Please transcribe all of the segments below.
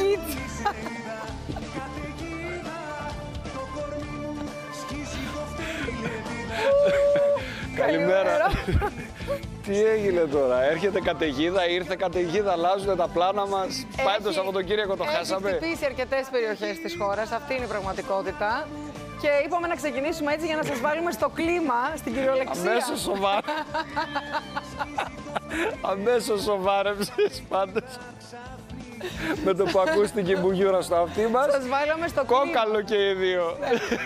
Κίτσα. Καλημέρα. Τι έγινε τώρα, έρχεται καταιγίδα, ήρθε καταιγίδα, αλλάζουν τα πλάνα μας. Πάει το Σαββατοκύριακο, το χάσαμε. Έχει χτυπήσει αρκετές περιοχές της χώρας, αυτή είναι η πραγματικότητα. Και είπαμε να ξεκινήσουμε έτσι για να σας βάλουμε στο κλίμα, στην κυριολεξία. Αμέσως σοβαρά. Αμέσως σοβάρεψες πάντως. Με το που ακούστηκε η μπουγιούρα στο αυτί μας. Σας βάλαμε στο κλίμα. Κόκαλο και οι δύο.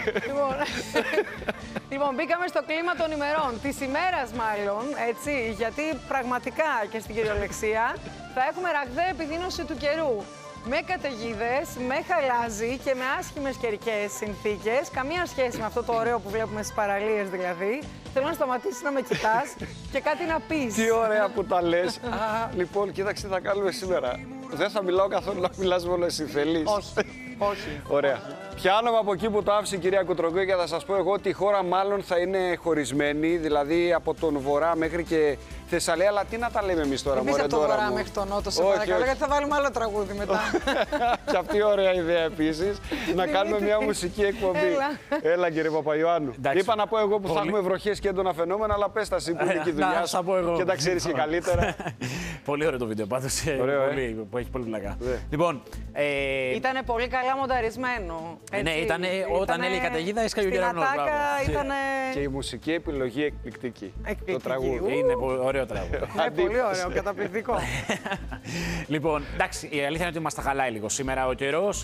Λοιπόν, μπήκαμε στο κλίμα των ημερών. Της ημέρας μάλλον, έτσι, γιατί πραγματικά και στην κυριολεξία θα έχουμε ραγδαία επιδείνωση του καιρού. Με καταιγίδες, με χαλάζι και με άσχημες καιρικές συνθήκες. Καμία σχέση με αυτό το ωραίο που βλέπουμε στις παραλίες δηλαδή. Θέλω να σταματήσεις να με κοιτάς και κάτι να πεις. Τι ωραία που τα λες. Λοιπόν, κοίταξε τι θα κάνουμε σήμερα. Δεν θα μιλάω καθόλου, να μιλάς μόνο εσύ. Θέλεις? Όχι, όχι. Ωραία. Πιάνομαι από εκεί που το άφησε η κυρία Κουτρογκού και θα σας πω εγώ ότι η χώρα μάλλον θα είναι χωρισμένη, δηλαδή από τον βορρά μέχρι και Θεσσαλία, αλλά τι να τα λέμε εμείς τώρα, μωρέ, μωρέ, από τον βορρά μέχρι τον νότο, σε παρακαλώ, γιατί θα βάλουμε άλλο τραγούδι μετά. Και αυτή ωραία ιδέα επίσης, να κάνουμε μια μουσική εκπομπή. Έλα κύριε Παπαϊωάννου. Είπα να πω εγώ που θα έχουμε βροχές και έντονα φαινόμενα, αλλά πες τα εσύ που είναι και η δουλειά σου και τα ξέρεις και καλύτερα. Πολύ ωραίο το βίντεο πάντως, που έχει πολύ πλακά. Λοιπόν, ήτανε πολύ καλά μονταρισμένο. Ναι, όταν έλεγε η καταιγίδα, έσκαγε ο κεραυνός. Και η μουσική επιλογή εκπληκτική. Το τραγούδι. Είναι ωραίο τραγούδι. Πολύ ωραίο, καταπληκτικό. Λοιπόν, εντάξει, η αλήθεια είναι ότι μας τα χαλάει λίγο σήμερα ο καιρός.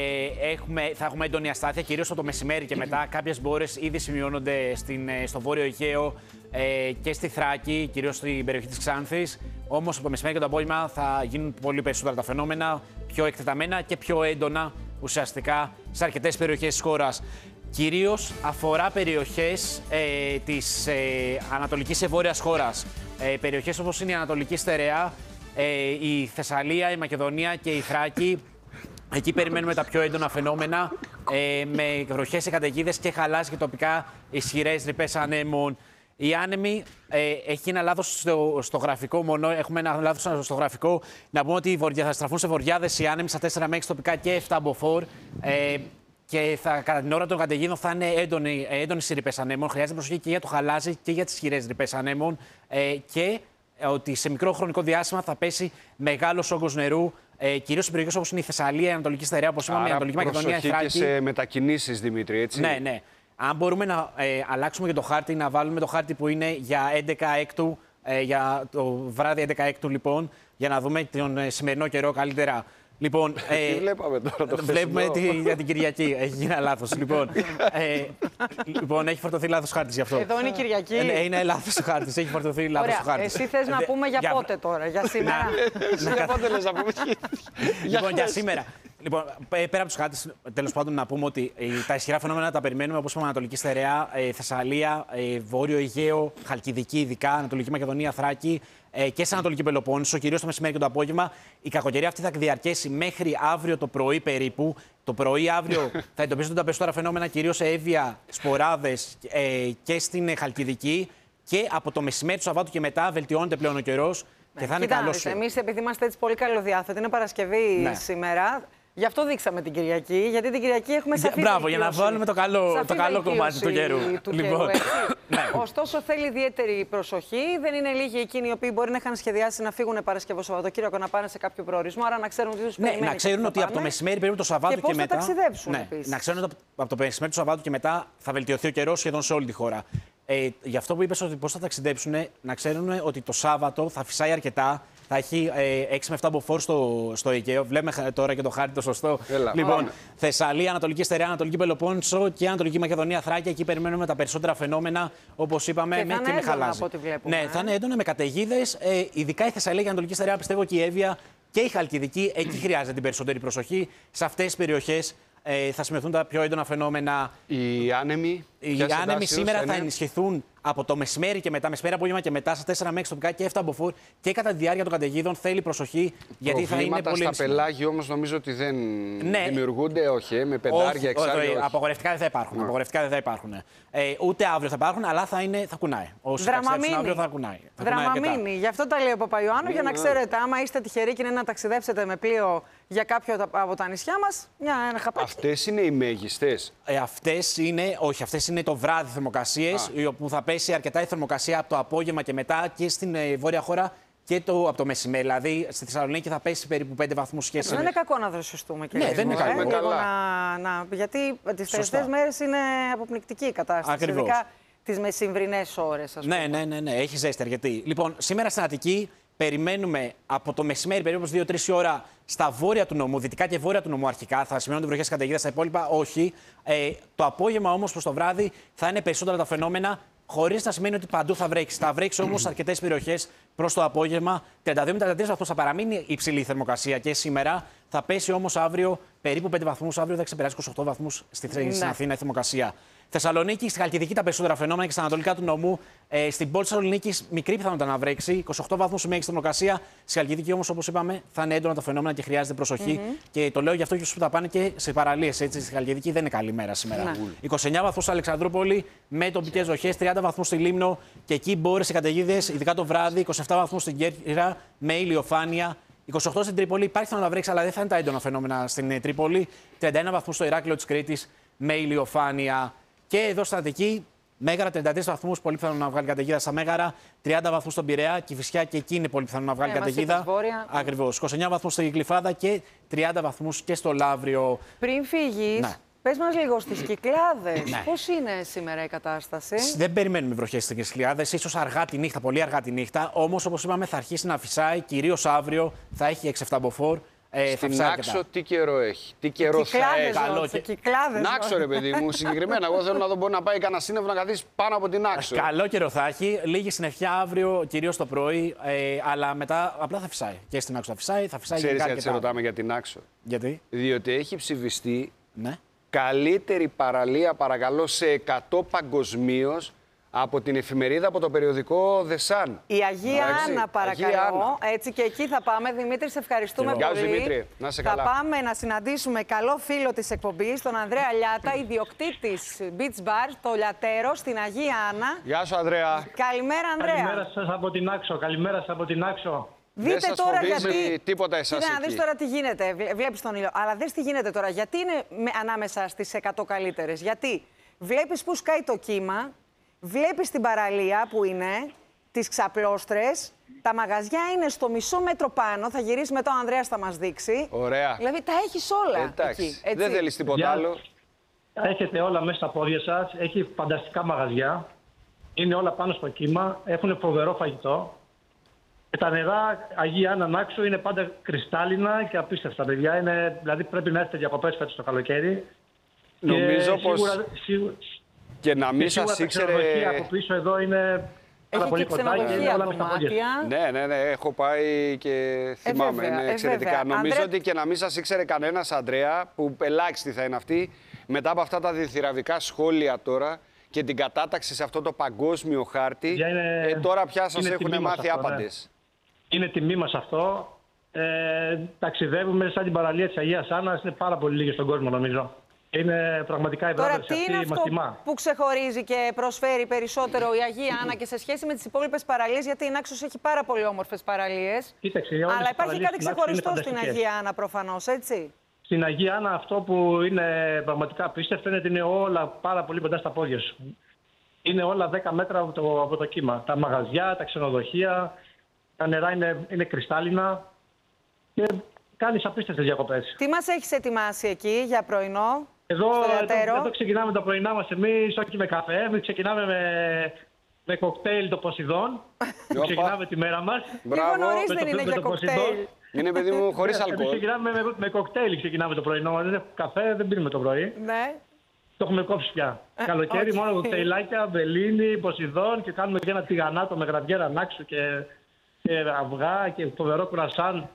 Θα έχουμε έντονη αστάθεια, κυρίως από το μεσημέρι και μετά. Κάποιες μπόρες ήδη σημειώνονται στο Βόρειο Αιγαίο και στη Θράκη, κυρίως στην περιοχή της Ξάνθης. Όμως από το μεσημέρι και το απόγευμα θα γίνουν πολύ περισσότερα τα φαινόμενα, πιο εκτεταμένα και πιο έντονα ουσιαστικά σε αρκετές περιοχές της χώρας. Κυρίως αφορά περιοχές της ανατολικής ευόρειας χώρας. Περιοχές όπως είναι η Ανατολική Στερεά, η Θεσσαλία, η Μακεδονία και η Θράκη. Εκεί περιμένουμε τα πιο έντονα φαινόμενα, με βροχές σε καταιγίδες και χαλάζι και τοπικά ισχυρές ρηπές ανέμων. Οι άνεμοι, έχει ένα λάθος στο γραφικό μόνο. Έχουμε ένα λάθος στο γραφικό. Να πούμε ότι θα στραφούν σε βοριάδες οι άνεμοι στα 4 μέχρι τοπικά και 7 μποφόρ. Και κατά την ώρα των καταιγίδων θα είναι έντονες οι ρηπές ανέμων. Χρειάζεται προσοχή και για το χαλάζι και για τις ισχυρές ρηπές ανέμων. Και ότι σε μικρό χρονικό διάστημα θα πέσει μεγάλος όγκος νερού. Κυρίως σε περιοχές όπως είναι η Θεσσαλία, η Ανατολική Στερεά, όπως είπαμε, η Ανατολική Μακεδονία, η Θράκη. Και σε μετακινήσεις, Δημήτρη, έτσι. Ναι, ναι. Αν μπορούμε να αλλάξουμε και το χάρτη, να βάλουμε το χάρτη που είναι για 11 έκτου, για το βράδυ 11 έκτου λοιπόν, για να δούμε τον σημερινό καιρό καλύτερα. Λοιπόν, τι βλέπαμε τώρα το βλέπουμε για την Κυριακή. Έχει γίνει ένα λάθος. Λοιπόν, έχει φορτωθεί λάθος χάρτης γι' αυτό. Εδώ είναι η Κυριακή. Είναι λάθος ο χάρτης. Έχει φορτωθεί λάθος ο χάρτης. Εσύ θες να πούμε για πότε τώρα, για σήμερα? Για πότε λες να πούμε? Λοιπόν, για σήμερα. Λοιπόν, πέρα από τους χάρτες, τέλος πάντων, να πούμε ότι τα ισχυρά φαινόμενα τα περιμένουμε, όπως είπαμε, Ανατολική Στερεά, Θεσσαλία, Βόρειο Αιγαίο, Χαλκιδική, ειδικά, Ανατολική Μακεδονία, Θράκη και σε Ανατολική Πελοπόννησο, κυρίως το μεσημέρι και το απόγευμα. Η κακοκαιρία αυτή θα διαρκέσει μέχρι αύριο το πρωί περίπου. Το πρωί αύριο θα εντοπίζονται τα περισσότερα φαινόμενα, κυρίως σε Εύβοια, Σποράδες και στην Χαλκιδική. Και από το μεσημέρι του Σαββάτου και μετά βελτιώνεται πλέον ο καιρός και θα είναι καλός. Εμείς, επειδή είμαστε έτσι πολύ καλοδιάθετοι, είναι Παρασκευή σήμερα. Γι' αυτό δείξαμε την Κυριακή, γιατί την Κυριακή έχουμε σαφή Μπράβο, για να βάλουμε το καλό κομμάτι του καιρού. Λοιπόν. Ωστόσο, θέλει ιδιαίτερη προσοχή. Δεν είναι λίγοι εκείνοι οι οποίοι μπορεί να είχαν σχεδιάσει να φύγουν Παρασκευό Σαββατοκύριακο να πάνε σε κάποιο προορισμό, άρα να ξέρουν τι τους περιμένει. Να ξέρουν ότι από το μεσημέρι περίπου το Σαββάτο και μετά. Θα ταξιδέψουν επίσης. Να ξέρουν ότι από το μεσημέρι του Σαββάτου και μετά θα βελτιωθεί ο καιρός σχεδόν σε όλη τη χώρα. Γι' αυτό που είπες ότι πώς θα ταξιδέψουν, να ξέρουν ότι το Σάββατο θα φυσάει αρκετά. Θα έχει 6 με 7 μποφόρ στο Αιγαίο. Βλέπουμε τώρα και το χάρτη το σωστό. Λοιπόν, Θεσσαλία, Ανατολική Στερεά, Ανατολική Πελοπόννησο και Ανατολική Μακεδονία, Θράκη. Εκεί περιμένουμε τα περισσότερα φαινόμενα, όπως είπαμε, και με χαλάζι. Ναι, θα είναι έντονα με καταιγίδες. Ειδικά η Θεσσαλία και η Ανατολική Στερεά, πιστεύω και η Εύβοια και η Χαλκιδική. Εκεί χρειάζεται την περισσότερη προσοχή. Σε αυτές τις περιοχές θα σημειωθούν τα πιο έντονα φαινόμενα. Οι άνεμοι. Οι άνεμοι σήμερα θα ενισχυθούν από το μεσημέρι και μετά, μεσημέρι απόγευμα και μετά, στα 4 με 6 τοπικά και 7 μποφόρ και κατά τη διάρκεια των καταιγίδων. Θέλει προσοχή, γιατί θα είναι πολύ. Στα πελάγια όμως νομίζω ότι δεν δημιουργούνται, όχι, με πεντάρια, εξάρια. Απαγορευτικά δεν θα υπάρχουν. Απαγορευτικά δεν θα υπάρχουν. Ούτε αύριο θα υπάρχουν, αλλά θα κουνάει. Όσοι ταξιδέψουν αύριο θα κουνάει. Δραμαμίνη. Γι' αυτό τα λέει ο Παπαϊωάννου, για να ξέρετε, άμα είστε τυχεροί και είναι να ταξιδέψετε με πλοίο για κάποιο από τα νησιά μας, ένα χαπάκι. Αυτές είναι οι μέγιστες. Αυτές είναι το βράδυ θερμοκρασίες, όπου θα πέσει αρκετά η θερμοκρασία από το απόγευμα και μετά και στην βόρεια χώρα και από το μεσημέρι. Δηλαδή στη Θεσσαλονίκη θα πέσει περίπου 5 βαθμούς σχέση. Δεν είναι κακό να δροσιστούμε και δεν είναι κακό. Γιατί τις τελευταίες μέρες είναι αποπνικτική η κατάσταση. Ακριβώς. Ειδικά τις μεσημβρινές ώρες, ας πούμε. Ναι, έχει ζέστη αρκετή. Λοιπόν, σήμερα στην Αττική περιμένουμε από το μεσημέρι περίπου 2-3 ώρα στα βόρεια του νομού, δυτικά και βόρεια του νομού αρχικά. Θα σημαίνονται βροχές καταιγίδες, στα υπόλοιπα όχι. Το απόγευμα όμως προς το βράδυ θα είναι περισσότερα τα φαινόμενα, χωρίς να σημαίνει ότι παντού θα βρέξει. Θα βρέξει όμως αρκετές περιοχές προς το απόγευμα. 32 με 33 βαθμούς θα παραμείνει υψηλή θερμοκρασία και σήμερα. Θα πέσει όμως αύριο περίπου 5 βαθμούς. Αύριο θα ξεπεράσει 28 βαθμούς στην Αθήνα η θερμοκρασία. Θεσσαλονίκη, στη Χαλκιδική τα περισσότερα φαινόμενα και στα ανατολικά του νομού. Στην πόλη Θεσσαλονίκη μικρή πιθανότητα να βρέξει. 28 βαθμούς η μέγιστη θερμοκρασία. Στη Χαλκιδική όμως, όπως είπαμε, θα είναι έντονα τα φαινόμενα και χρειάζεται προσοχή. Και το λέω γι' αυτό και όσους θα πάνε και σε παραλίες. Στη Χαλκιδική δεν είναι καλή μέρα σήμερα. 29 βαθμούς στην Αλεξανδρούπολη με τοπικές βροχές, 30 βαθμούς στη Λίμνο και εκεί μπόρεσε καταιγίδες, ειδικά το βράδυ. 27 βαθμούς στην Κέρκυρα με ηλιοφάνεια. 28 στην Τρίπολη, υπάρχει πιθανότητα να βρέξει, αλλά δεν θα είναι τα έντονα φαινόμενα στην Τρίπολη. 31 βαθμούς στο Ηράκλειο της Κρήτης με ηλιοφάνεια. Και εδώ στα Αττική, Μέγαρα 33 βαθμούς, πολύ πιθανό να βγάλει καταιγίδα στα Μέγαρα. 30 βαθμούς στον Πειραιά, Κηφισιά και εκεί είναι πολύ πιθανό να βγάλει καταιγίδα. Ακριβώς. 29 βαθμούς στη Γλυφάδα και 30 βαθμούς και στο Λαύριο. Πριν φύγεις, πες μας λίγο στις Κυκλάδες. Πώς είναι σήμερα η κατάσταση? Δεν περιμένουμε βροχές στις Κυκλάδες, ίσως αργά τη νύχτα, πολύ αργά τη νύχτα. Όμως, όπως είπαμε, θα αρχίσει να φυσάει, κυρίως αύριο θα έχει 6-7 μποφόρ. Στην Άξο τι καιρό έχει, τι καιρό θα έχει. Νάξο ρε παιδί μου, συγκεκριμένα. Εγώ θέλω να δω μπορεί να πάει κανένα σύννεφο να καθίσει πάνω από την Άξο. Καλό καιρό θα έχει, λίγη συννεφιά αύριο, κυρίως το πρωί, αλλά μετά απλά θα φυσάει. Και στην Άξο θα φυσάει. Ξέρεις γιατί σε ρωτάμε για την Άξο? Γιατί? Διότι έχει ψηφιστεί καλύτερη παραλία, παρακαλώ, σε 100 παγκοσμίως από την εφημερίδα, από το περιοδικό The Sun. Η Αγία Άννα, παρακαλώ. Αγία Άννα. Έτσι και εκεί θα πάμε. Δημήτρη, σε ευχαριστούμε πολύ. Γεια σου, Δημήτρη. Να σε καλά. Θα πάμε να συναντήσουμε καλό φίλο της εκπομπής, τον Ανδρέα Λιάτα, ιδιοκτήτης Beach Bar, το Λιατέρο, στην Αγία Άννα. Γεια σου, Ανδρέα. Καλημέρα, Ανδρέα. Καλημέρα σας από την Άξο. Καλημέρα σας από την Άξο. Δείτε τώρα γιατί. Τίποτα εσάς εκεί. Να δεις τώρα τι γίνεται. Βλέπεις τον ήλιο. Αλλά δες τι γίνεται τώρα. Γιατί είναι ανάμεσα στις 100 καλύτερες? Γιατί βλέπεις που σκάει το κύμα. Βλέπεις την παραλία που είναι, τις ξαπλώστρες, τα μαγαζιά είναι στο μισό μέτρο πάνω. Θα γυρίσει μετά ο Ανδρέας, θα μας δείξει. Ωραία. Δηλαδή τα έχεις όλα. Εντάξει. Εκεί, έτσι. Δεν θέλεις τίποτα άλλο. Έχετε όλα μέσα στα πόδια σας. Έχει φανταστικά μαγαζιά. Είναι όλα πάνω στο κύμα. Έχουν φοβερό φαγητό. Και τα νερά Αγία Άννα Άξο είναι πάντα κρυστάλλινα και απίστευτα, παιδιά. Δηλαδή πρέπει να έρθετε διακοπές φέτος το καλοκαίρι. Νομίζω πως. Και να μην σας ήξερε. Από πίσω εδώ είναι πάρα πολύ κοντά και είναι όλα μέσα στα πόδια. Ναι, έχω πάει και θυμάμαι. Είναι εξαιρετικά. Νομίζω ότι και να μην σας ήξερε κανένας, Ανδρέα, που ελάχιστοι θα είναι αυτοί, μετά από αυτά τα διθυραβικά σχόλια τώρα και την κατάταξη σε αυτό το παγκόσμιο χάρτη, τώρα πια σας έχουν μάθει άπαντες. Είναι τιμή μας αυτό. Ταξιδεύουμε σαν την παραλία της Αγίας Άννας, είναι πάρα πολύ λίγοι στον κόσμο νομίζω. Είναι πραγματικά η βράδυ αυτή μας τιμά. Που ξεχωρίζει και προσφέρει περισσότερο η Αγία Άννα και σε σχέση με τις υπόλοιπες παραλίες, γιατί η Νάξος έχει πάρα πολύ όμορφες παραλίες. Αλλά υπάρχει κάτι ξεχωριστό στην Αγία Άννα προφανώς, έτσι. Στην Αγία Άννα αυτό που είναι πραγματικά απίστευτο είναι ότι είναι όλα πάρα πολύ κοντά στα πόδια σου. Είναι όλα 10 μέτρα από το κύμα. Τα μαγαζιά, τα ξενοδοχεία, τα νερά είναι κρυστάλλινα και κάνεις απίστευτες διακοπές. Τι μας έχεις ετοιμάσει εκεί για πρωινό? Εδώ ξεκινάμε τα πρωινά μας εμείς, όχι με καφέ, εμείς ξεκινάμε με κοκτέιλ το Ποσειδόν. Ξεκινάμε τη μέρα μας. Λίγο νωρίς δεν είναι για κοκτέιλ. Είναι, παιδί μου, χωρίς αλκοόλ. Ξεκινάμε με κοκτέιλ, ξεκινάμε το πρωινό. Δεν έχουμε καφέ, δεν πίνουμε το πρωί. Ναι. Το έχουμε κόψει πια. Καλοκαίρι μόνο κοκτέιλάκια, μπελίνι, Ποσειδόν και κάνουμε και ένα τηγανάτο με γραβιέρα Νάξου και αυγά και φοβερό κουρασάν.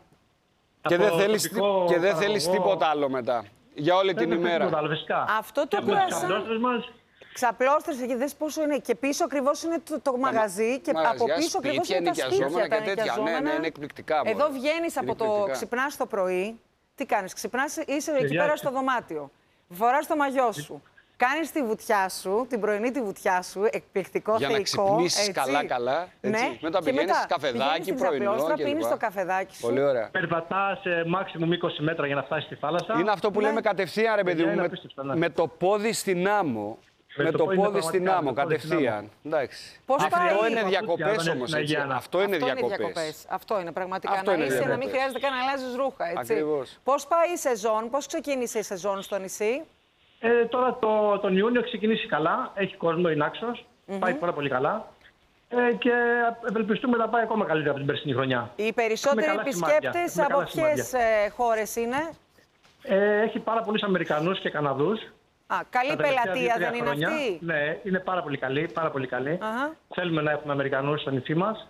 Και δεν θέλεις τίποτα άλλο μετά. Για όλη την ημέρα. Τίποτα άλλο, φυσικά. Αυτό το κουρασάν. Ξαπλώστρες εκεί, δες πόσο είναι. Και πίσω ακριβώς είναι το μαγαζί και από πίσω ακριβώς είναι τα σπίτια. Και τέτοια. Ναι, είναι εκπληκτικά. Εδώ βγαίνεις από το ξυπνάς το πρωί. Τι κάνεις, ξυπνάς, είσαι εκεί πέρα στο δωμάτιο. Φοράς το μαγιό σου. Κάνεις τη βουτιά σου, την πρωινή τη βουτιά σου, εκπληκτικό θεϊκό. Για να ξυπνήσεις καλά-καλά. Ναι. Μετά πηγαίνεις καφεδάκι, πρωινό. Πίνεις το καφεδάκι σου. Πολύ ωραία. Περπατάς maximum 20 μέτρα για να φτάσεις στη θάλασσα. Είναι αυτό που λέμε κατευθείαν, ρε παιδί μου, με το πόδι στην άμμο. Με το πόδι στην άμμο, κατευθείαν. Αυτό είναι διακοπές όμως. Αυτό είναι διακοπές. Αυτό είναι πραγματικά. Να είσαι, να μην χρειάζεται καν να αλλάζεις ρούχα. Πώς πάει η σεζόν, πώς ξεκίνησε η σεζόν στο νησί? Τώρα τον Ιούνιο ξεκινήσει καλά. Έχει κόσμο η Νάξος. Πάει πάρα πολύ καλά. Και ευελπιστούμε να πάει ακόμα καλύτερα από την περσινή χρονιά. Οι περισσότεροι επισκέπτες από ποιες χώρες είναι? Έχει πάρα πολλούς Αμερικανούς και Καναδούς. Καλή πελατεία δεν είναι αυτή? Ναι, είναι πάρα πολύ καλή. Πάρα πολύ καλή. Θέλουμε να έχουμε Αμερικανούς στο νησί μας.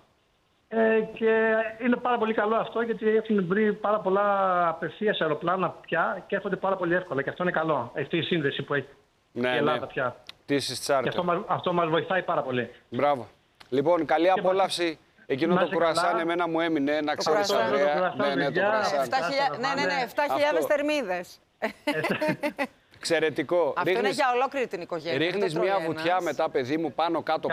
Και είναι πάρα πολύ καλό αυτό γιατί έχουν βρει πάρα πολλά απευθείας αεροπλάνα πια και έρχονται πάρα πολύ εύκολα. Και αυτό είναι καλό. Αυτή η σύνδεση που έχει η Ελλάδα πια. Και αυτό μας βοηθάει πάρα πολύ. Μπράβο. Λοιπόν, καλή απόλαυση. Εκείνο το κουρασάν εμένα μου έμεινε, να ξέρεις, Ανδρέα. Ναι, το κουρασάν. 7.000 θερμίδες. Εξαιρετικό. Αυτό είναι για ολόκληρη την οικογένεια. Ρίχνεις μια βουτιά μετά, παιδί μου, πάνω κάτω,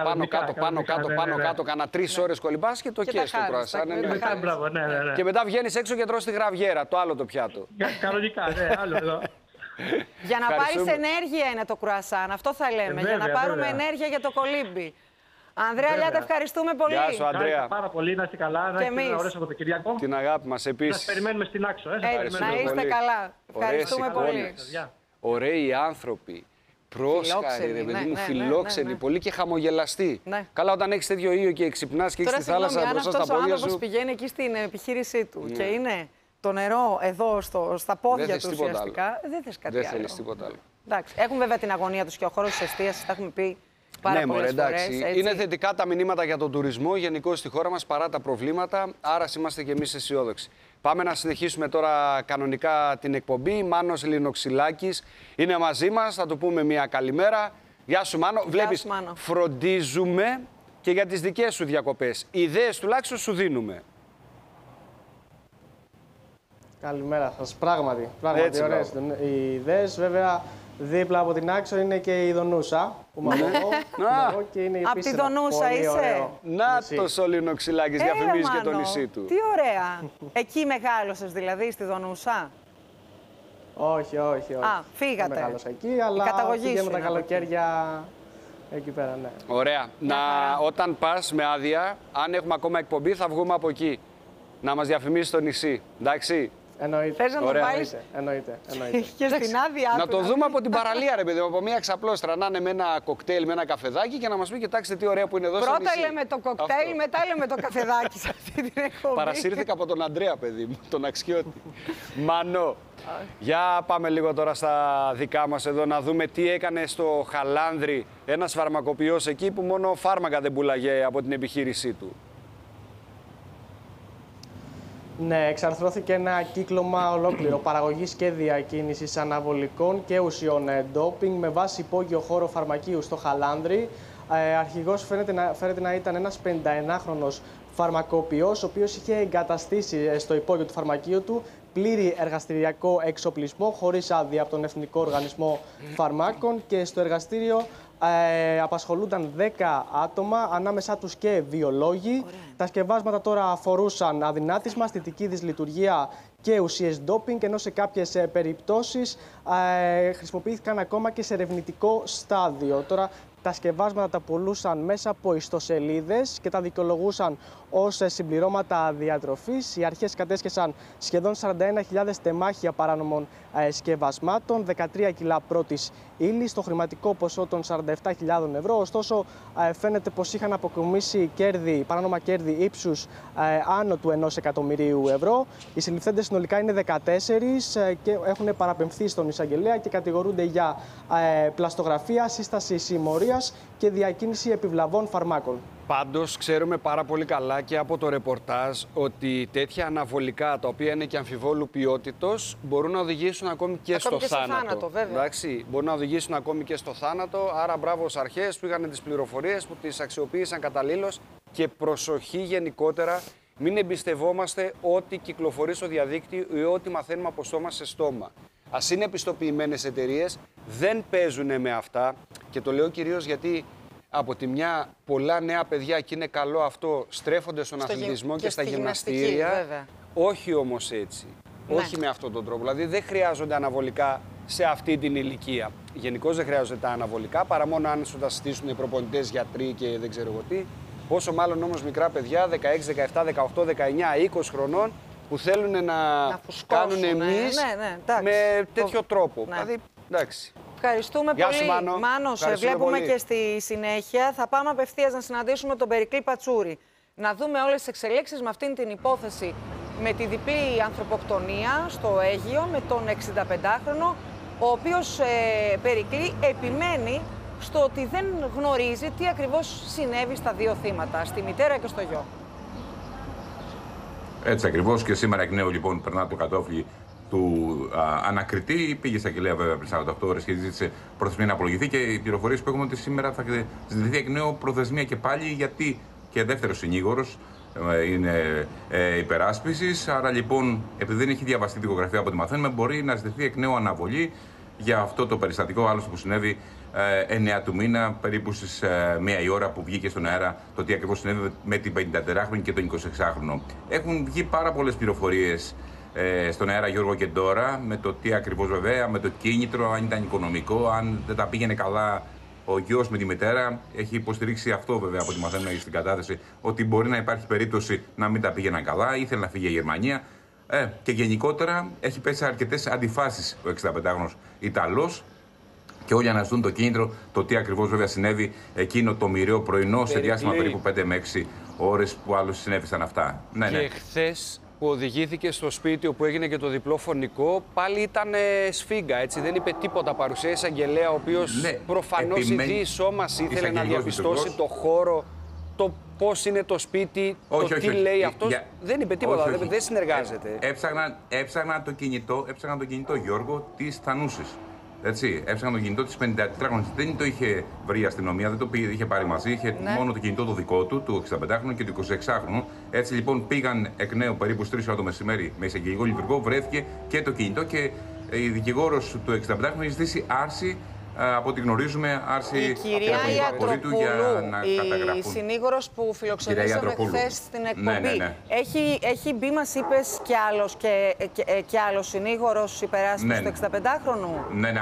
κάνα 3 ώρες κολυμπάς και το καίς το κουρασάν. Και μετά βγαίνεις έξω και τρως τη γραβιέρα, το άλλο το πιάτο. Κανονικά, ναι, άλλο εδώ. Για να πάρεις ενέργεια είναι το κουρασάν, αυτό θα λέμε. Για να πάρουμε ενέργεια για το κολύμπι. Ανδρέα Λιάτα, ευχαριστούμε πολύ. Γεια σου, Ανδρέα. Πάρα πολύ, να είστε καλά, να έχετε ένα ωραίο Σαββατοκυριακό. Την αγάπη μας επίσης. Σας περιμένουμε στην Άξο. Να είστε καλά. Ευχαριστούμε πολύ. Ωραίοι άνθρωποι. Πρόσχαροι, ρε παιδί μου, φιλόξενοι, πολύ και χαμογελαστοί. Καλά, όταν έχεις τέτοιο ήλιο και ξυπνάς και έχεις τη θάλασσα μπροστά στα πόδια σου. Αν αυτός πηγαίνει εκεί στην επιχείρησή του και είναι το νερό εδώ στα πόδια του ουσιαστικά, δεν θες κάτι άλλο. Δεν θέλεις τίποτα άλλο. Εντάξει, έχουν βέβαια την αγωνία τους και ο χώρος της εστίασης, τα έχουμε πει πάρα πολλές φορές. Είναι θετικά τα μηνύματα για τον τουρισμό γενικώς στη χώρα μας παρά τα προβλήματα, άρα είμαστε κι εμείς αισιόδοξοι. Πάμε να συνεχίσουμε τώρα κανονικά την εκπομπή. Μάνος Λινοξυλάκης είναι μαζί μας, θα του πούμε μια καλημέρα. Γεια σου Μάνο. Βλέπεις, φροντίζουμε και για τις δικές σου διακοπές. Ιδέες τουλάχιστον σου δίνουμε. Καλημέρα σας. Πράγματι ωραίες οι ιδέες. Βέβαια, δίπλα από την Άξο είναι και η Δονούσα. Που από τη Δονούσα είσαι. Νάτος ο Λινοξυλάκης διαφημίζει και το νησί του. Τι ωραία. Εκεί μεγάλωσες δηλαδή, στη Δονούσα? Όχι. Φύγατε. Δεν μεγάλωσα εκεί, αλλά πηγαίνω τα καλοκαίρια εκεί πέρα, ναι. Ωραία. Όταν πας με άδεια, αν έχουμε ακόμα εκπομπή, θα βγούμε από εκεί. Να μας διαφημίσεις το νησί. Εντάξει. Εννοείται. Θες να το βάλεις? Εννοείται. Και στην άδειά να το δούμε από την παραλία, ρε παιδί, από μια ξαπλώστρα. Να είναι με ένα κοκτέιλ, με ένα καφεδάκι και να μας πει: κοιτάξτε τι ωραία που είναι εδώ. Πρώτα λέμε το κοκτέιλ, μετά λέμε το καφεδάκι σε αυτή την εκπομπή. Παρασύρθηκα από τον Ανδρέα, παιδί μου, τον Αξιώτη. Μανώ. Για πάμε λίγο τώρα στα δικά μας εδώ να δούμε τι έκανε στο Χαλάνδρι ένας φαρμακοποιός εκεί που μόνο φάρμακα δεν πουλάγε από την επιχείρησή του. Ναι, εξαρθρώθηκε ένα κύκλωμα ολόκληρο παραγωγής και διακίνησης αναβολικών και ουσιών ντόπινγκ με βάση υπόγειο χώρο φαρμακείου στο Χαλάνδρι. Αρχηγός φαίνεται να ήταν ένας 51χρονος φαρμακοποιός, ο οποίος είχε εγκαταστήσει στο υπόγειο του φαρμακείου του πλήρη εργαστηριακό εξοπλισμό χωρίς άδεια από τον Εθνικό Οργανισμό Φαρμάκων και στο εργαστήριο απασχολούνταν 10 άτομα, ανάμεσά τους και βιολόγοι. Τα σκευάσματα τώρα αφορούσαν αδυνάτισμα, αισθητική δυσλειτουργία και ουσίες ντόπινγκ, ενώ σε κάποιες περιπτώσεις χρησιμοποιήθηκαν ακόμα και σε ερευνητικό στάδιο. Τώρα τα σκευάσματα τα πουλούσαν μέσα από ιστοσελίδες και τα δικαιολογούσαν ως συμπληρώματα διατροφής. Οι αρχές κατέσχεσαν σχεδόν 41.000 τεμάχια παράνομων σκευασμάτων, 13 κιλά πρώτης ύλης, στο χρηματικό ποσό των 47.000 ευρώ. Ωστόσο, φαίνεται πως είχαν αποκομίσει παράνομα κέρδη ύψους άνω του 1 εκατομμυρίου ευρώ. Οι συλληφθέντες συνολικά είναι 14 και έχουν παραπεμφθεί στον εισαγγελέα και κατηγορούνται για πλαστογραφία, σύσταση συμμορίας και διακίνηση επιβλαβών φαρμάκων. Πάντως, ξέρουμε πάρα πολύ καλά και από το ρεπορτάζ ότι τέτοια αναβολικά, τα οποία είναι και αμφιβόλου ποιότητος, μπορούν να οδηγήσουν ακόμη και στο θάνατο. Βέβαια. Εντάξει, μπορούν να οδηγήσουν ακόμη και στο θάνατο. Άρα, μπράβο στις αρχές που είχαν τις πληροφορίες, που τις αξιοποίησαν καταλήλως. Και προσοχή γενικότερα, μην εμπιστευόμαστε ό,τι κυκλοφορεί στο διαδίκτυο ή ό,τι μαθαίνουμε από στόμα σε στόμα. Ας είναι επιστοποιημένες εταιρείες, δεν παίζουν με αυτά. Και το λέω κυρίως γιατί από τη μια πολλά νέα παιδιά, και είναι καλό αυτό, στρέφονται στον αθλητισμό και στα γυμναστήρια. Όχι όμως έτσι. Ναι. Όχι με αυτόν τον τρόπο. Δηλαδή δεν χρειάζονται αναβολικά σε αυτή την ηλικία. Γενικώς δεν χρειάζονται τα αναβολικά, παρά μόνο αν σου τα συστήσουν οι προπονητές, γιατροί και δεν ξέρω εγώ τι. Πόσο μάλλον όμως μικρά παιδιά, 16, 17, 18, 19, 20 χρονών, που θέλουν να κάνουν εμείς με τέτοιο τρόπο. Ναι. Δηλαδή, εντάξει. Ευχαριστούμε πολύ. Μάνο, σε βλέπουμε πολύ. Και στη συνέχεια. Θα πάμε απευθείας να συναντήσουμε τον Περικλή Πατσούρη. Να δούμε όλες τις εξελίξεις με αυτήν την υπόθεση με τη διπλή ανθρωποκτονία στο Αίγυο με τον 65χρονο, ο οποίος Περικλή επιμένει στο ότι δεν γνωρίζει τι ακριβώς συνέβη στα δύο θύματα, στη μητέρα και στο γιο. Έτσι ακριβώς, και σήμερα εκ νέου λοιπόν περνά το κατόφλι του ανακριτή. Πήγε στα Κελαία βέβαια πριν 48 ώρες και ζήτησε προθεσμία να απολογηθεί, και οι πληροφορίες που έχουμε ότι σήμερα θα ζητηθεί εκ νέου προθεσμία και πάλι, γιατί και δεύτερος συνήγορος είναι υπεράσπισης. Άρα λοιπόν, επειδή δεν έχει διαβαστεί τη δικογραφία από ό,τι μαθαίνουμε, μπορεί να ζητηθεί εκ νέου αναβολή για αυτό το περιστατικό, άλλωστε που συνέβη 9 του μήνα, περίπου στις 1 η ώρα που βγήκε στον αέρα το τι ακριβώς συνέβη με την 54χρονη και τον 26χρονο. Έχουν βγει πάρα πολλές πληροφορίες στον αέρα, Γιώργο και τώρα, με το τι ακριβώς βέβαια, με το κίνητρο, αν ήταν οικονομικό, αν δεν τα πήγαινε καλά ο γιος με τη μητέρα. Έχει υποστηρίξει αυτό βέβαια από ό,τι μαθαίνουμε στην κατάθεση, ότι μπορεί να υπάρχει περίπτωση να μην τα πήγαιναν καλά, ήθελε να φύγει η Γερμανία. Και γενικότερα έχει πέσει αρκετές αντιφάσεις ο 65χρονος Ιταλός, και όλοι αναζητούν το κίνητρο, το τι ακριβώς βέβαια συνέβη εκείνο το μοιραίο πρωινό, σε διάστημα περίπου 5 με 6 ώρες που άλλως συνέβησαν αυτά. Και χθες που οδηγήθηκε στο σπίτι όπου έγινε και το διπλό φωνικό, πάλι ήταν σφίγγα, έτσι, δεν είπε τίποτα. Παρουσία εισαγγελέα, ο οποίος προφανώς η διεισόμας ήθελε να διαπιστώσει το χώρο, το πώς είναι το σπίτι, τι λέει αυτός. Δεν είπε τίποτα, δεν συνεργάζεται. Έψαγνα το κινητό, Γιώργο, της Θανούσης. Έτσι, έψαχναν το κινητό της 54χρονης. Δεν το είχε βρει η αστυνομία, δεν το είχε πάρει μαζί. Είχε μόνο το κινητό το δικό του 65χρονου και του 26χρονου. Έτσι λοιπόν πήγαν εκ νέου περίπου στις 3 ώρα το μεσημέρι με εισαγγελικό λειτουργό, βρέθηκε και το κινητό, και η δικηγόρος του 65χρονου έχει ζητήσει άρση. Από ό,τι γνωρίζουμε, άρση από την απολύτου για να καταγραφούν. Η συνήγορος που φιλοξενήσαμε χθες στην εκπομπή. Έχει μπει, μας είπες, κι άλλος συνήγορος υπεράσπισης του 65χρονου. Ναι,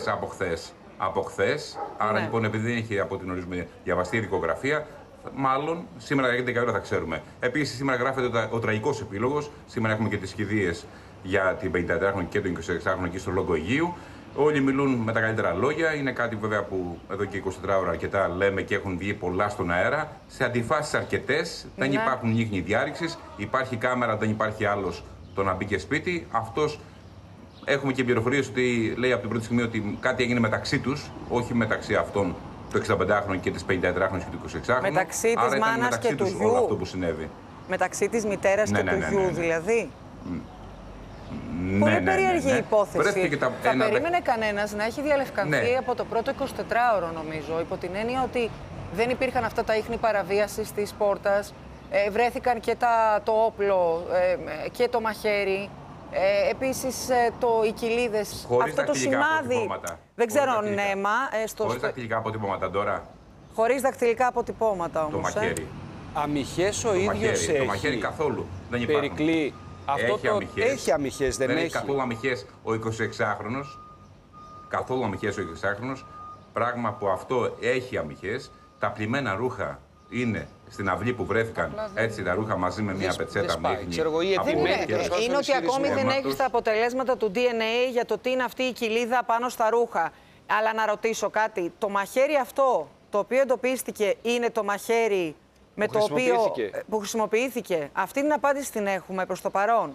από χθες. Άρα λοιπόν, επειδή δεν έχει, από ό,τι γνωρίζουμε, διαβαστεί η δικογραφία, μάλλον σήμερα για 10 ώρα θα ξέρουμε. Επίσης, σήμερα γράφεται ο τραγικός επίλογος. Σήμερα έχουμε και τις κηδείες για την 54χρονη και τον 26χρονο εκεί στο Λόγκο Αιγείου. Όλοι μιλούν με τα καλύτερα λόγια. Είναι κάτι βέβαια που εδώ και 24 ώρα αρκετά λέμε και έχουν βγει πολλά στον αέρα. Σε αντιφάσεις αρκετές, δεν υπάρχουν ίχνη διάρρηξης. Υπάρχει κάμερα, δεν υπάρχει άλλος το να μπει και σπίτι. Αυτός, έχουμε και πληροφορίες ότι λέει από την πρώτη στιγμή ότι κάτι έγινε μεταξύ τους, όχι μεταξύ αυτών του 65χρονου και της 54χρονης και του 26χρονου. Μεταξύ της μάνας και του γιου. Όλο αυτό που συνέβη. Μεταξύ της μητέρας και του γιου, δηλαδή. Πολύ περίεργη υπόθεση. Θα περίμενε κανένας να έχει διαλευκανθεί από το πρώτο 24ωρο, νομίζω, υπό την έννοια ότι δεν υπήρχαν αυτά τα ίχνη παραβίασης της πόρτας, βρέθηκαν και το όπλο και το μαχαίρι, επίσης οι κοιλίδες, αυτό το σημάδι, δεν ξέρω, νέμα. Χωρίς δακτυλικά αποτυπώματα τώρα. Χωρίς δακτυλικά αποτυπώματα όμως. Το μαχαίρι. Αμυχές ο ίδιος έχει. Το μαχαίρι καθόλου δεν υπάρχει. Περικλή. Έχει αμυχές, δεν έχει. Καθόλου αμυχές ο 26χρονος. Καθόλου αμυχές ο 26χρονος. Πράγμα που αυτό έχει αμυχές. Τα πλημμένα ρούχα είναι στην αυλή που βρέθηκαν, έτσι, τα ρούχα μαζί με μια πετσέτα με ίχνη. Είναι ότι ακόμη δεν έχεις τα αποτελέσματα του DNA για το τι είναι αυτή η κοιλίδα πάνω στα ρούχα. Αλλά να ρωτήσω κάτι. Το μαχαίρι αυτό, το οποίο εντοπίστηκε, είναι το μαχαίρι που χρησιμοποιήθηκε. Αυτή την απάντηση την έχουμε προς το παρόν.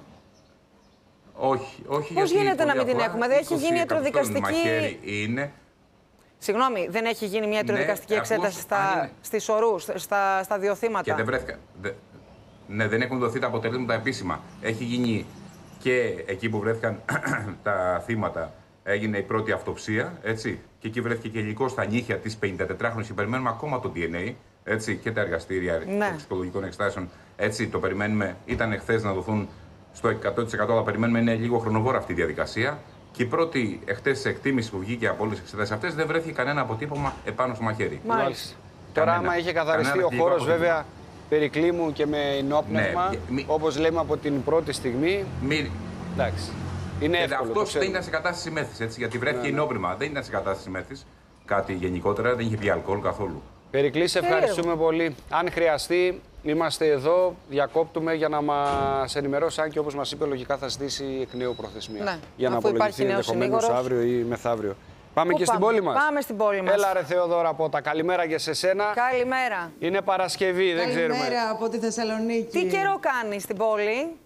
Όχι. Πώς γίνεται να μην την έχουμε, δεν έχει γίνει ιατροδικαστική. Το μαχαίρι είναι. Συγγνώμη, δεν έχει γίνει μια ιατροδικαστική εξέταση στις ορούς, στα δύο θύματα? Και δεν βρέθηκαν. Ναι, δεν έχουν δοθεί τα αποτελέσματα επίσημα. Έχει γίνει και εκεί που βρέθηκαν τα θύματα, έγινε η πρώτη αυτοψία, έτσι, και εκεί βρέθηκε και υλικό στα νύχια της 54χρονης και περιμένουμε ακόμα το DNA, έτσι, και τα εργαστήρια των ψυχολογικών εξετάσεων, έτσι, το περιμένουμε. Ήταν χθες να δοθούν στο 100%, αλλά περιμένουμε, είναι λίγο χρονοβόρα αυτή η διαδικασία. Και η πρώτη εχθές εκτίμηση που βγήκε από όλες τις εξετάσεις αυτές, δεν βρέθηκε κανένα αποτύπωμα επάνω στο μαχαίρι. Μάλιστα. Τώρα, άμα είχε καθαριστεί ο χώρος, βέβαια, περί κλίμου και με ενόπνευμα, όπως λέμε από την πρώτη στιγμή. Εντάξει. Είναι εύκολο. Αυτό δεν ήταν σε κατάσταση μέθης, έτσι, γιατί βρέθηκε ενόπνευμα. Δεν ήταν σε κατάσταση μέθης. Κάτι γενικότερα, δεν είχε πει αλκοόλ καθόλου. Περικλή, σε ευχαριστούμε πολύ. Αν χρειαστεί, είμαστε εδώ, διακόπτουμε για να μας ενημερώσει. Αν και όπως μας είπε, λογικά θα ζητήσει εκ νέου προθεσμία. Ναι, για να απολογηθεί ενδεχομένως αύριο ή μεθαύριο. Πάμε και στην πόλη μας. Πάμε στην πόλη μας. Έλα ρε Θεοδώρα Πότα, καλημέρα και σε σένα. Καλημέρα. Είναι Παρασκευή, δεν ξέρουμε. Καλημέρα από τη Θεσσαλονίκη. Τι καιρό κάνει στην πόλη?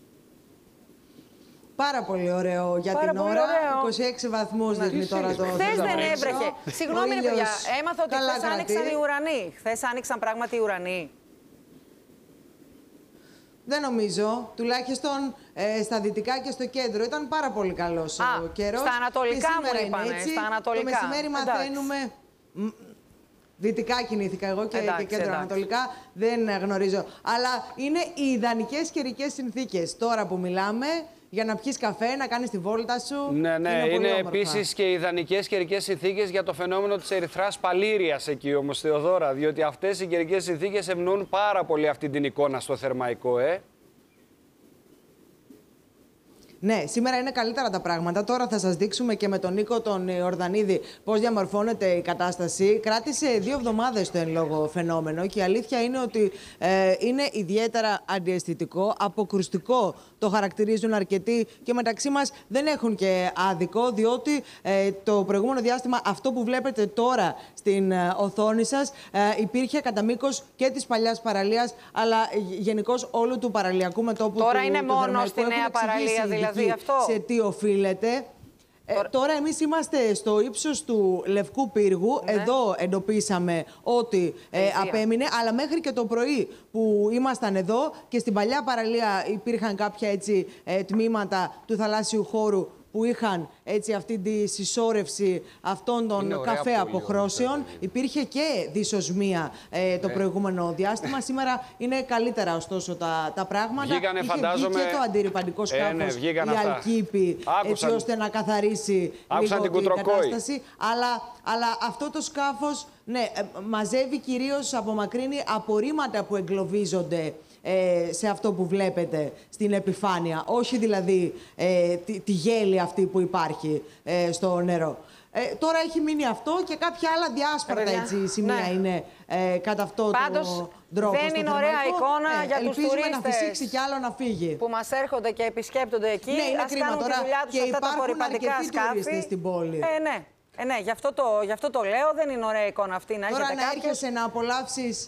Πάρα πολύ ωραίο για την ώρα. 26 βαθμούς δείχνει τώρα το θερμόμετρο. Χθες δεν έβρεχε. Συγγνώμη, παιδιά, έμαθα ότι χθες άνοιξαν οι ουρανοί. Χθες άνοιξαν πράγματι οι ουρανοί. Δεν νομίζω. Τουλάχιστον στα δυτικά και στο κέντρο ήταν πάρα πολύ καλός ο καιρός. Στα ανατολικά μου είπανε. Στα ανατολικά. Το μεσημέρι μαθαίνουμε. Δυτικά κινήθηκα εγώ και κέντρο-ανατολικά δεν γνωρίζω. Αλλά είναι οι ιδανικές καιρικές συνθήκες τώρα που μιλάμε. Για να πιεις καφέ, να κάνεις τη βόλτα σου. Ναι, είναι επίσης και ιδανικές καιρικές συνθήκες για το φαινόμενο της ερυθράς παλήρειας εκεί όμως, Θεοδώρα. Διότι αυτές οι καιρικές συνθήκες ευνοούν πάρα πολύ αυτή την εικόνα στο θερμαϊκό, Ναι, σήμερα είναι καλύτερα τα πράγματα. Τώρα θα σας δείξουμε και με τον Νίκο τον Ιορδανίδη πώς διαμορφώνεται η κατάσταση. Κράτησε 2 εβδομάδες το εν λόγω φαινόμενο και η αλήθεια είναι ότι είναι ιδιαίτερα αντιαισθητικό, αποκρουστικό το χαρακτηρίζουν αρκετοί και μεταξύ μας δεν έχουν και άδικο, διότι το προηγούμενο διάστημα αυτό που βλέπετε τώρα στην οθόνη σας υπήρχε κατά μήκος και της παλιάς παραλίας, αλλά γενικώς όλου του παραλιακού μετώπου. Τώρα είναι μόνο στη νέα παραλία δηλαδή αυτό. Σε τι οφείλεται. Τώρα εμείς είμαστε στο ύψος του Λευκού Πύργου. Ναι. Εδώ εντοπίσαμε ότι απέμεινε, αλλά μέχρι και το πρωί που ήμασταν εδώ και στην παλιά παραλία υπήρχαν κάποια έτσι, τμήματα του θαλάσσιου χώρου που είχαν έτσι αυτή τη συσσόρευση αυτών των καφέ αποχρώσεων. Υπήρχε και δυσοσμία το προηγούμενο διάστημα. Σήμερα είναι καλύτερα ωστόσο τα πράγματα. Βγήκανε, φαντάζομαι, και το αντιρρυπαντικό σκάφος, η Αλκίπη, έτσι ώστε να καθαρίσει λίγο την κατάσταση. Αλλά αυτό το σκάφος μαζεύει κυρίως, απομακρύνει απορρίμματα που εγκλωβίζονται σε αυτό που βλέπετε στην επιφάνεια. Όχι δηλαδή τη γέλη αυτή που υπάρχει στο νερό. Τώρα έχει μείνει αυτό και κάποια άλλα διάσπαρτα σημεία είναι κατά αυτό τον τρόπο. Δεν είναι ωραία εικόνα για τους τουρίστες. Ελπίζουμε να φυσήξει κι άλλο να φύγει. Που μας έρχονται και επισκέπτονται εκεί. Ναι, είναι κρίμα κάνουν τώρα τη δουλειά τους και αυτά τα υπάρχουν αρκετοί τουρίστες στην πόλη. Ναι, γι' αυτό το λέω. Δεν είναι ωραία εικόνα αυτή να τώρα έχετε να έρχεσαι να απολαύσεις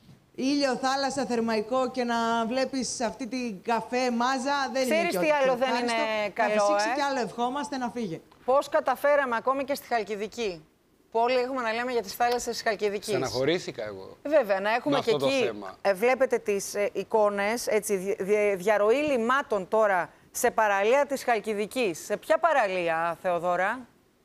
ήλιο, θάλασσα, θερμαϊκό και να βλέπεις αυτή την καφέ μάζα, δεν είναι και τι άλλο δεν είναι καλό, να φυσήξει κι άλλο, ευχόμαστε να φύγει. Πώς καταφέραμε ακόμη και στη Χαλκιδική, που όλοι έχουμε να λέμε για τις θάλασσες της Χαλκιδικής. Στεναχωρήθηκα εγώ. Βέβαια, να έχουμε και εκεί, βλέπετε τις εικόνες, έτσι, διαρροή λιμάτων τώρα σε παραλία της Χαλκιδικής. Σε ποια παραλία, Θεοδώρα?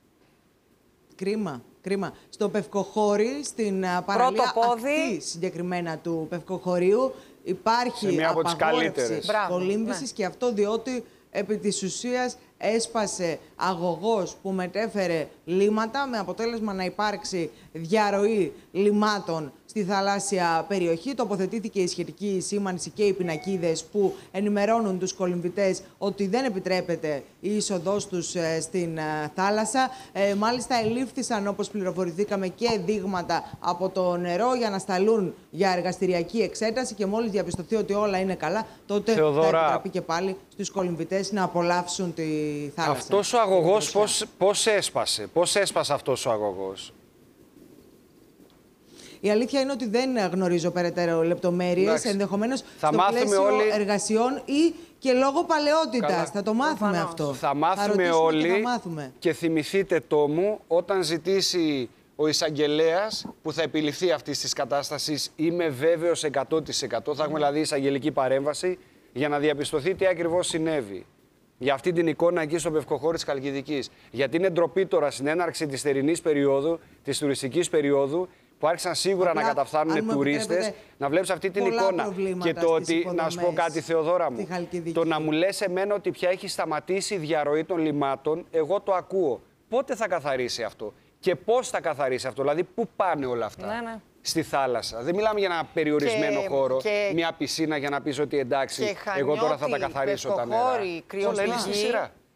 Κρίμα. Στο Πευκοχώρι, στην παραλία αυτή συγκεκριμένα του Πευκοχωρίου, υπάρχει μια από τις απαγόρευση κολύμβησης και αυτό διότι επί της ουσίας έσπασε αγωγός που μετέφερε λίματα με αποτέλεσμα να υπάρξει διαρροή λιμάτων στη θαλάσσια περιοχή. Τοποθετήθηκε η σχετική σήμανση και οι πινακίδες που ενημερώνουν τους κολυμβητές ότι δεν επιτρέπεται η είσοδός τους στην θάλασσα. Μάλιστα ελήφθησαν, όπως πληροφορηθήκαμε, και δείγματα από το νερό για να σταλούν για εργαστηριακή εξέταση και μόλις διαπιστωθεί ότι όλα είναι καλά, τότε θα επιτραπεί και πάλι στους κολυμβητές να απολαύσουν τη θάλασσα. Αυτός ο αγωγός πώς έσπασε αυτός ο αγωγός? Η αλήθεια είναι ότι δεν γνωρίζω περαιτέρω λεπτομέρειες, ενδεχομένως στο πλαίσιο εργασιών ή και λόγω παλαιότητας. Θα το μάθουμε αυτό. Θα μάθουμε όλοι και θυμηθείτε το μου, όταν ζητήσει ο εισαγγελέας που θα επιληφθεί αυτής της κατάστασης, είμαι βέβαιος 100%. Θα έχουμε δηλαδή εισαγγελική παρέμβαση για να διαπιστωθεί τι ακριβώς συνέβη. Για αυτή την εικόνα εκεί στο Πευκοχώρι της Χαλκιδικής. Γιατί είναι ντροπή τώρα στην έναρξη της θερινής περίοδου, της τουριστικής περίοδου, που άρχισαν σίγουρα να καταφθάνουν τουρίστες, να βλέπεις αυτή την εικόνα. Και το ότι, να σου πω κάτι, Θεοδώρα μου, το να μου λες εμένα ότι πια έχει σταματήσει η διαρροή των λιμάτων, εγώ το ακούω. Πότε θα καθαρίσει αυτό και πώς θα καθαρίσει αυτό, δηλαδή πού πάνε όλα αυτά. Ναι. Στη θάλασσα. Δεν μιλάμε για ένα περιορισμένο χώρο, μια πισίνα για να πεις ότι εντάξει, εγώ τώρα θα τα καθαρίσω τα νερά. Κρυοπηγή,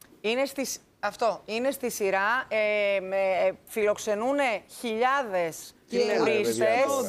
είναι στη σειρά, φιλοξενούν χιλιάδες τουρίστες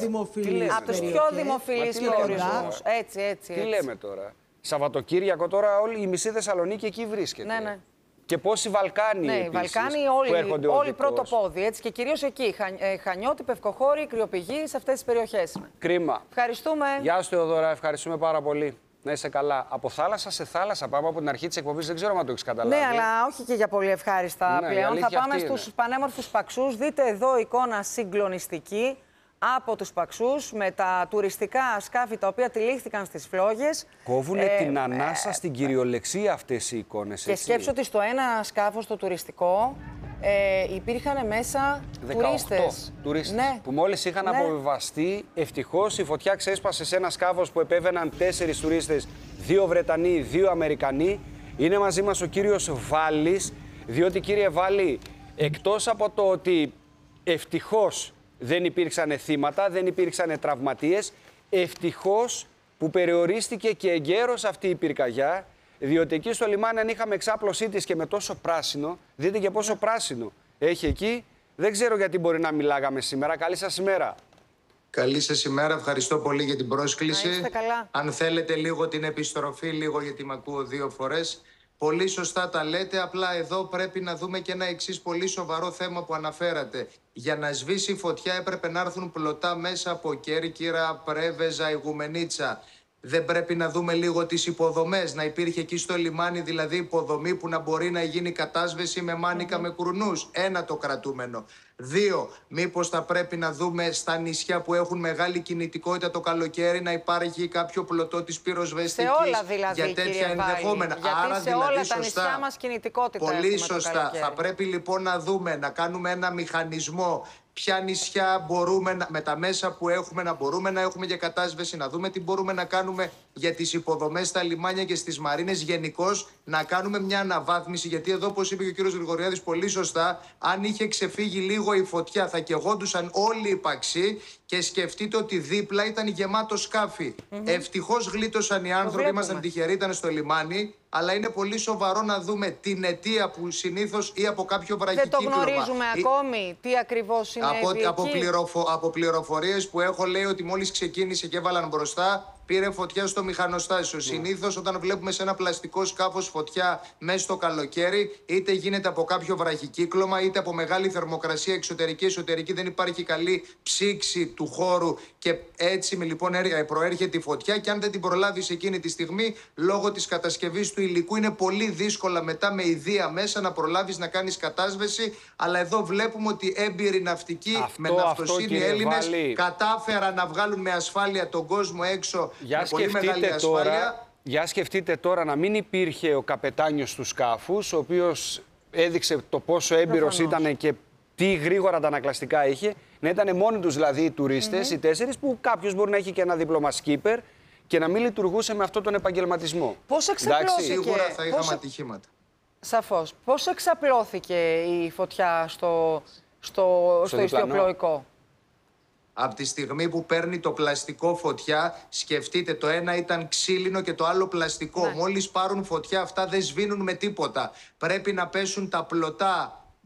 από τους πιο δημοφιλείς προορισμούς. Έτσι. Τι λέμε τώρα. Σαββατοκύριακο τώρα όλη η μισή Θεσσαλονίκη εκεί βρίσκεται. Ναι. Και πόσοι Βαλκάνοι οι Βαλκάνοι όλοι πρώτο πόδι, έτσι, και κυρίως εκεί, Χανιώτη, Πευκοχώρι, Κρυοπηγή, σε αυτές τις περιοχές. Κρίμα. Ευχαριστούμε. Γεια σου Θεοδώρα, ευχαριστούμε πάρα πολύ. Να είσαι καλά. Από θάλασσα σε θάλασσα πάμε από την αρχή της εκπομπής, δεν ξέρω αν το έχεις καταλάβει. Ναι, αλλά όχι και για πολύ ευχάριστα πλέον. Θα πάμε στους πανέμορφους Παξούς. Δείτε εδώ εικόνα συγκλονιστική από τους Παξούς με τα τουριστικά σκάφη τα οποία τυλίχθηκαν στις φλόγες. Κόβουνε την ανάσα στην κυριολεξία αυτές οι εικόνες. Και σκέψω ότι στο ένα σκάφος, το τουριστικό, υπήρχαν μέσα 18 τουρίστες που μόλις είχαν αποβιβαστεί. Ευτυχώς η φωτιά ξέσπασε σε ένα σκάφος που επέβαιναν 4 τουρίστες, 2 Βρετανοί, 2 Αμερικανοί. Είναι μαζί μας ο κύριος Βάλης, διότι κύριε Βάλη, εκτός από το ότι ευτυχώς δεν υπήρξαν θύματα, δεν υπήρξαν τραυματίες, ευτυχώς που περιορίστηκε και εγκαίρως αυτή η πυρκαγιά, διότι εκεί στο λιμάνι αν είχαμε εξάπλωσή της και με τόσο πράσινο, δείτε και πόσο πράσινο έχει εκεί, δεν ξέρω γιατί μπορεί να μιλάγαμε σήμερα. Καλή σας ημέρα. Καλή σας ημέρα, ευχαριστώ πολύ για την πρόσκληση. Να είστε καλά. Αν θέλετε λίγο την επιστροφή, λίγο γιατί με ακούω 2 φορές. Πολύ σωστά τα λέτε, απλά εδώ πρέπει να δούμε και ένα εξής πολύ σοβαρό θέμα που αναφέρατε. Για να σβήσει η φωτιά έπρεπε να έρθουν πλωτά μέσα από Κέρκυρα, Πρέβεζα, Ιγουμενίτσα. Δεν πρέπει να δούμε λίγο τις υποδομές, να υπήρχε εκεί στο λιμάνι δηλαδή υποδομή που να μπορεί να γίνει κατάσβεση με μάνικα, με κουρνούς. 1 το κρατούμενο. 2, μήπως θα πρέπει να δούμε στα νησιά που έχουν μεγάλη κινητικότητα το καλοκαίρι να υπάρχει κάποιο πλωτό της πυροσβεστικής. Σε όλα δηλαδή, για τέτοια ενδεχόμενα. Γιατί άρα σε δηλαδή όλα σωστά, τα νησιά μας κινητικότητα πολύ σωστά. Θα πρέπει λοιπόν να δούμε, να κάνουμε ένα μηχανισμό. Ποια νησιά μπορούμε με τα μέσα που έχουμε να μπορούμε να έχουμε για κατάσβεση, να δούμε τι μπορούμε να κάνουμε για τις υποδομές στα λιμάνια και στις μαρίνες γενικώς, να κάνουμε μια αναβάθμιση. Γιατί εδώ, όπως είπε και ο κύριος Γρηγοριάδης πολύ σωστά, αν είχε ξεφύγει λίγο η φωτιά, θα καιγόντουσαν όλοι οι Παξοί και σκεφτείτε ότι δίπλα ήταν γεμάτο σκάφη. Ευτυχώς γλίτωσαν οι άνθρωποι, ήμασταν τυχεροί, ήταν στο λιμάνι. Αλλά είναι πολύ σοβαρό να δούμε την αιτία που συνήθως ή από κάποιο βραχικύκλωμα. Δεν το γνωρίζουμε ακόμη τι ακριβώς συνέβη από πληροφορίες που έχω, λέει ότι μόλις ξεκίνησε και έβαλαν μπροστά, πήρε φωτιά στο μηχανοστάσιο. Συνήθως όταν βλέπουμε σε ένα πλαστικό σκάφος φωτιά μέσα στο καλοκαίρι, είτε γίνεται από κάποιο βραχικύκλωμα, είτε από μεγάλη θερμοκρασία εξωτερική-εσωτερική, δεν υπάρχει καλή ψήξη του χώρου και έτσι λοιπόν προέρχεται η φωτιά. Και αν δεν την προλάβεις εκείνη τη στιγμή, λόγω της κατασκευής του υλικού, είναι πολύ δύσκολα μετά με ιδία μέσα να προλάβεις να κάνεις κατάσβεση. Αλλά εδώ βλέπουμε ότι έμπειροι ναυτικοί με ναυτοσύνη Έλληνες κατάφεραν να βγάλουν με ασφάλεια τον κόσμο έξω. Για σκεφτείτε τώρα να μην υπήρχε ο καπετάνιος του σκάφους, ο οποίος έδειξε το πόσο έμπειρος ήταν και τι γρήγορα τα ανακλαστικά είχε. Να ήταν μόνοι τους δηλαδή οι τουρίστες, οι 4, που κάποιος μπορεί να έχει και ένα δίπλωμα σκίπερ και να μην λειτουργούσε με αυτόν τον επαγγελματισμό. Πώς εξαπλώθηκε? Σίγουρα θα είχαμε ατυχήματα. Σαφώς. Πώς εξαπλώθηκε η φωτιά στο ιστιοπλοϊκό? Από τη στιγμή που παίρνει το πλαστικό φωτιά, σκεφτείτε, το ένα ήταν ξύλινο και το άλλο πλαστικό. Μόλις πάρουν φωτιά, αυτά δεν σβήνουν με τίποτα. Πρέπει να πέσουν τα πλωτά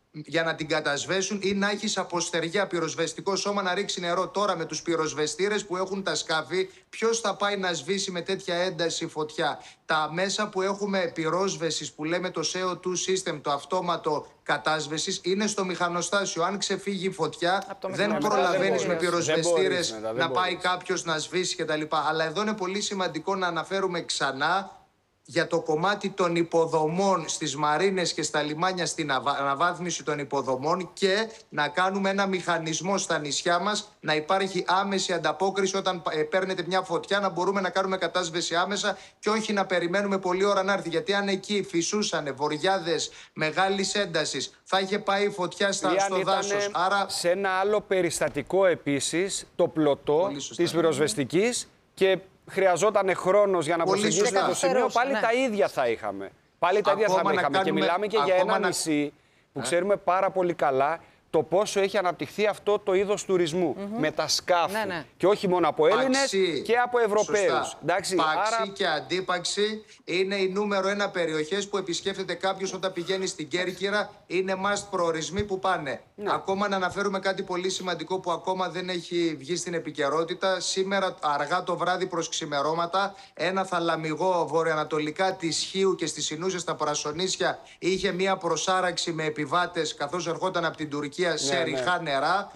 για να την κατασβέσουν ή να έχεις από στεριά πυροσβεστικό σώμα να ρίξει νερό. Τώρα με τους πυροσβεστήρες που έχουν τα σκάφη, ποιος θα πάει να σβήσει με τέτοια ένταση φωτιά? Τα μέσα που έχουμε πυρόσβεσης που λέμε το CO2 system, το αυτόματο κατάσβεσης, είναι στο μηχανοστάσιο. Αν ξεφύγει η φωτιά, δεν προλαβαίνεις με πυροσβεστήρες να πάει κάποιος να σβήσει κτλ. Αλλά εδώ είναι πολύ σημαντικό να αναφέρουμε ξανά για το κομμάτι των υποδομών στις μαρίνες και στα λιμάνια, στην αναβάθμιση των υποδομών, και να κάνουμε ένα μηχανισμό στα νησιά μας να υπάρχει άμεση ανταπόκριση όταν παίρνετε μια φωτιά, να μπορούμε να κάνουμε κατάσβεση άμεσα και όχι να περιμένουμε πολλή ώρα να έρθει. Γιατί αν εκεί φυσούσανε βορειάδες μεγάλης έντασης, θα είχε πάει η φωτιά στο δάσος. Άρα... Σε ένα άλλο περιστατικό επίσης, το πλωτό της πυροσβεστικής, και χρειαζόταν χρόνος για να προσεγγίσουμε το σημείο, πάλι τα ίδια θα είχαμε. Πάλι τα ίδια θα είχαμε. Και μιλάμε και για ένα νησί που ξέρουμε πάρα πολύ καλά το πόσο έχει αναπτυχθεί αυτό το είδος τουρισμού. Με τα σκάφη. Και όχι μόνο από Έλληνες και από Ευρωπαίους. Παξί και αντίπαξη είναι οι νούμερο 1 περιοχές που επισκέφτεται κάποιος όταν πηγαίνει στην Κέρκυρα. Είναι must προορισμοί που πάνε. Ακόμα να αναφέρουμε κάτι πολύ σημαντικό που ακόμα δεν έχει βγει στην επικαιρότητα. Σήμερα αργά το βράδυ προς ξημερώματα, ένα θαλαμιγό βορειοανατολικά της Χίου και στις Ινούσες στα Παρασονίσια είχε μία προσάραξη με επιβάτες καθώς ερχόταν από την Τουρκία σε ριχά νερά.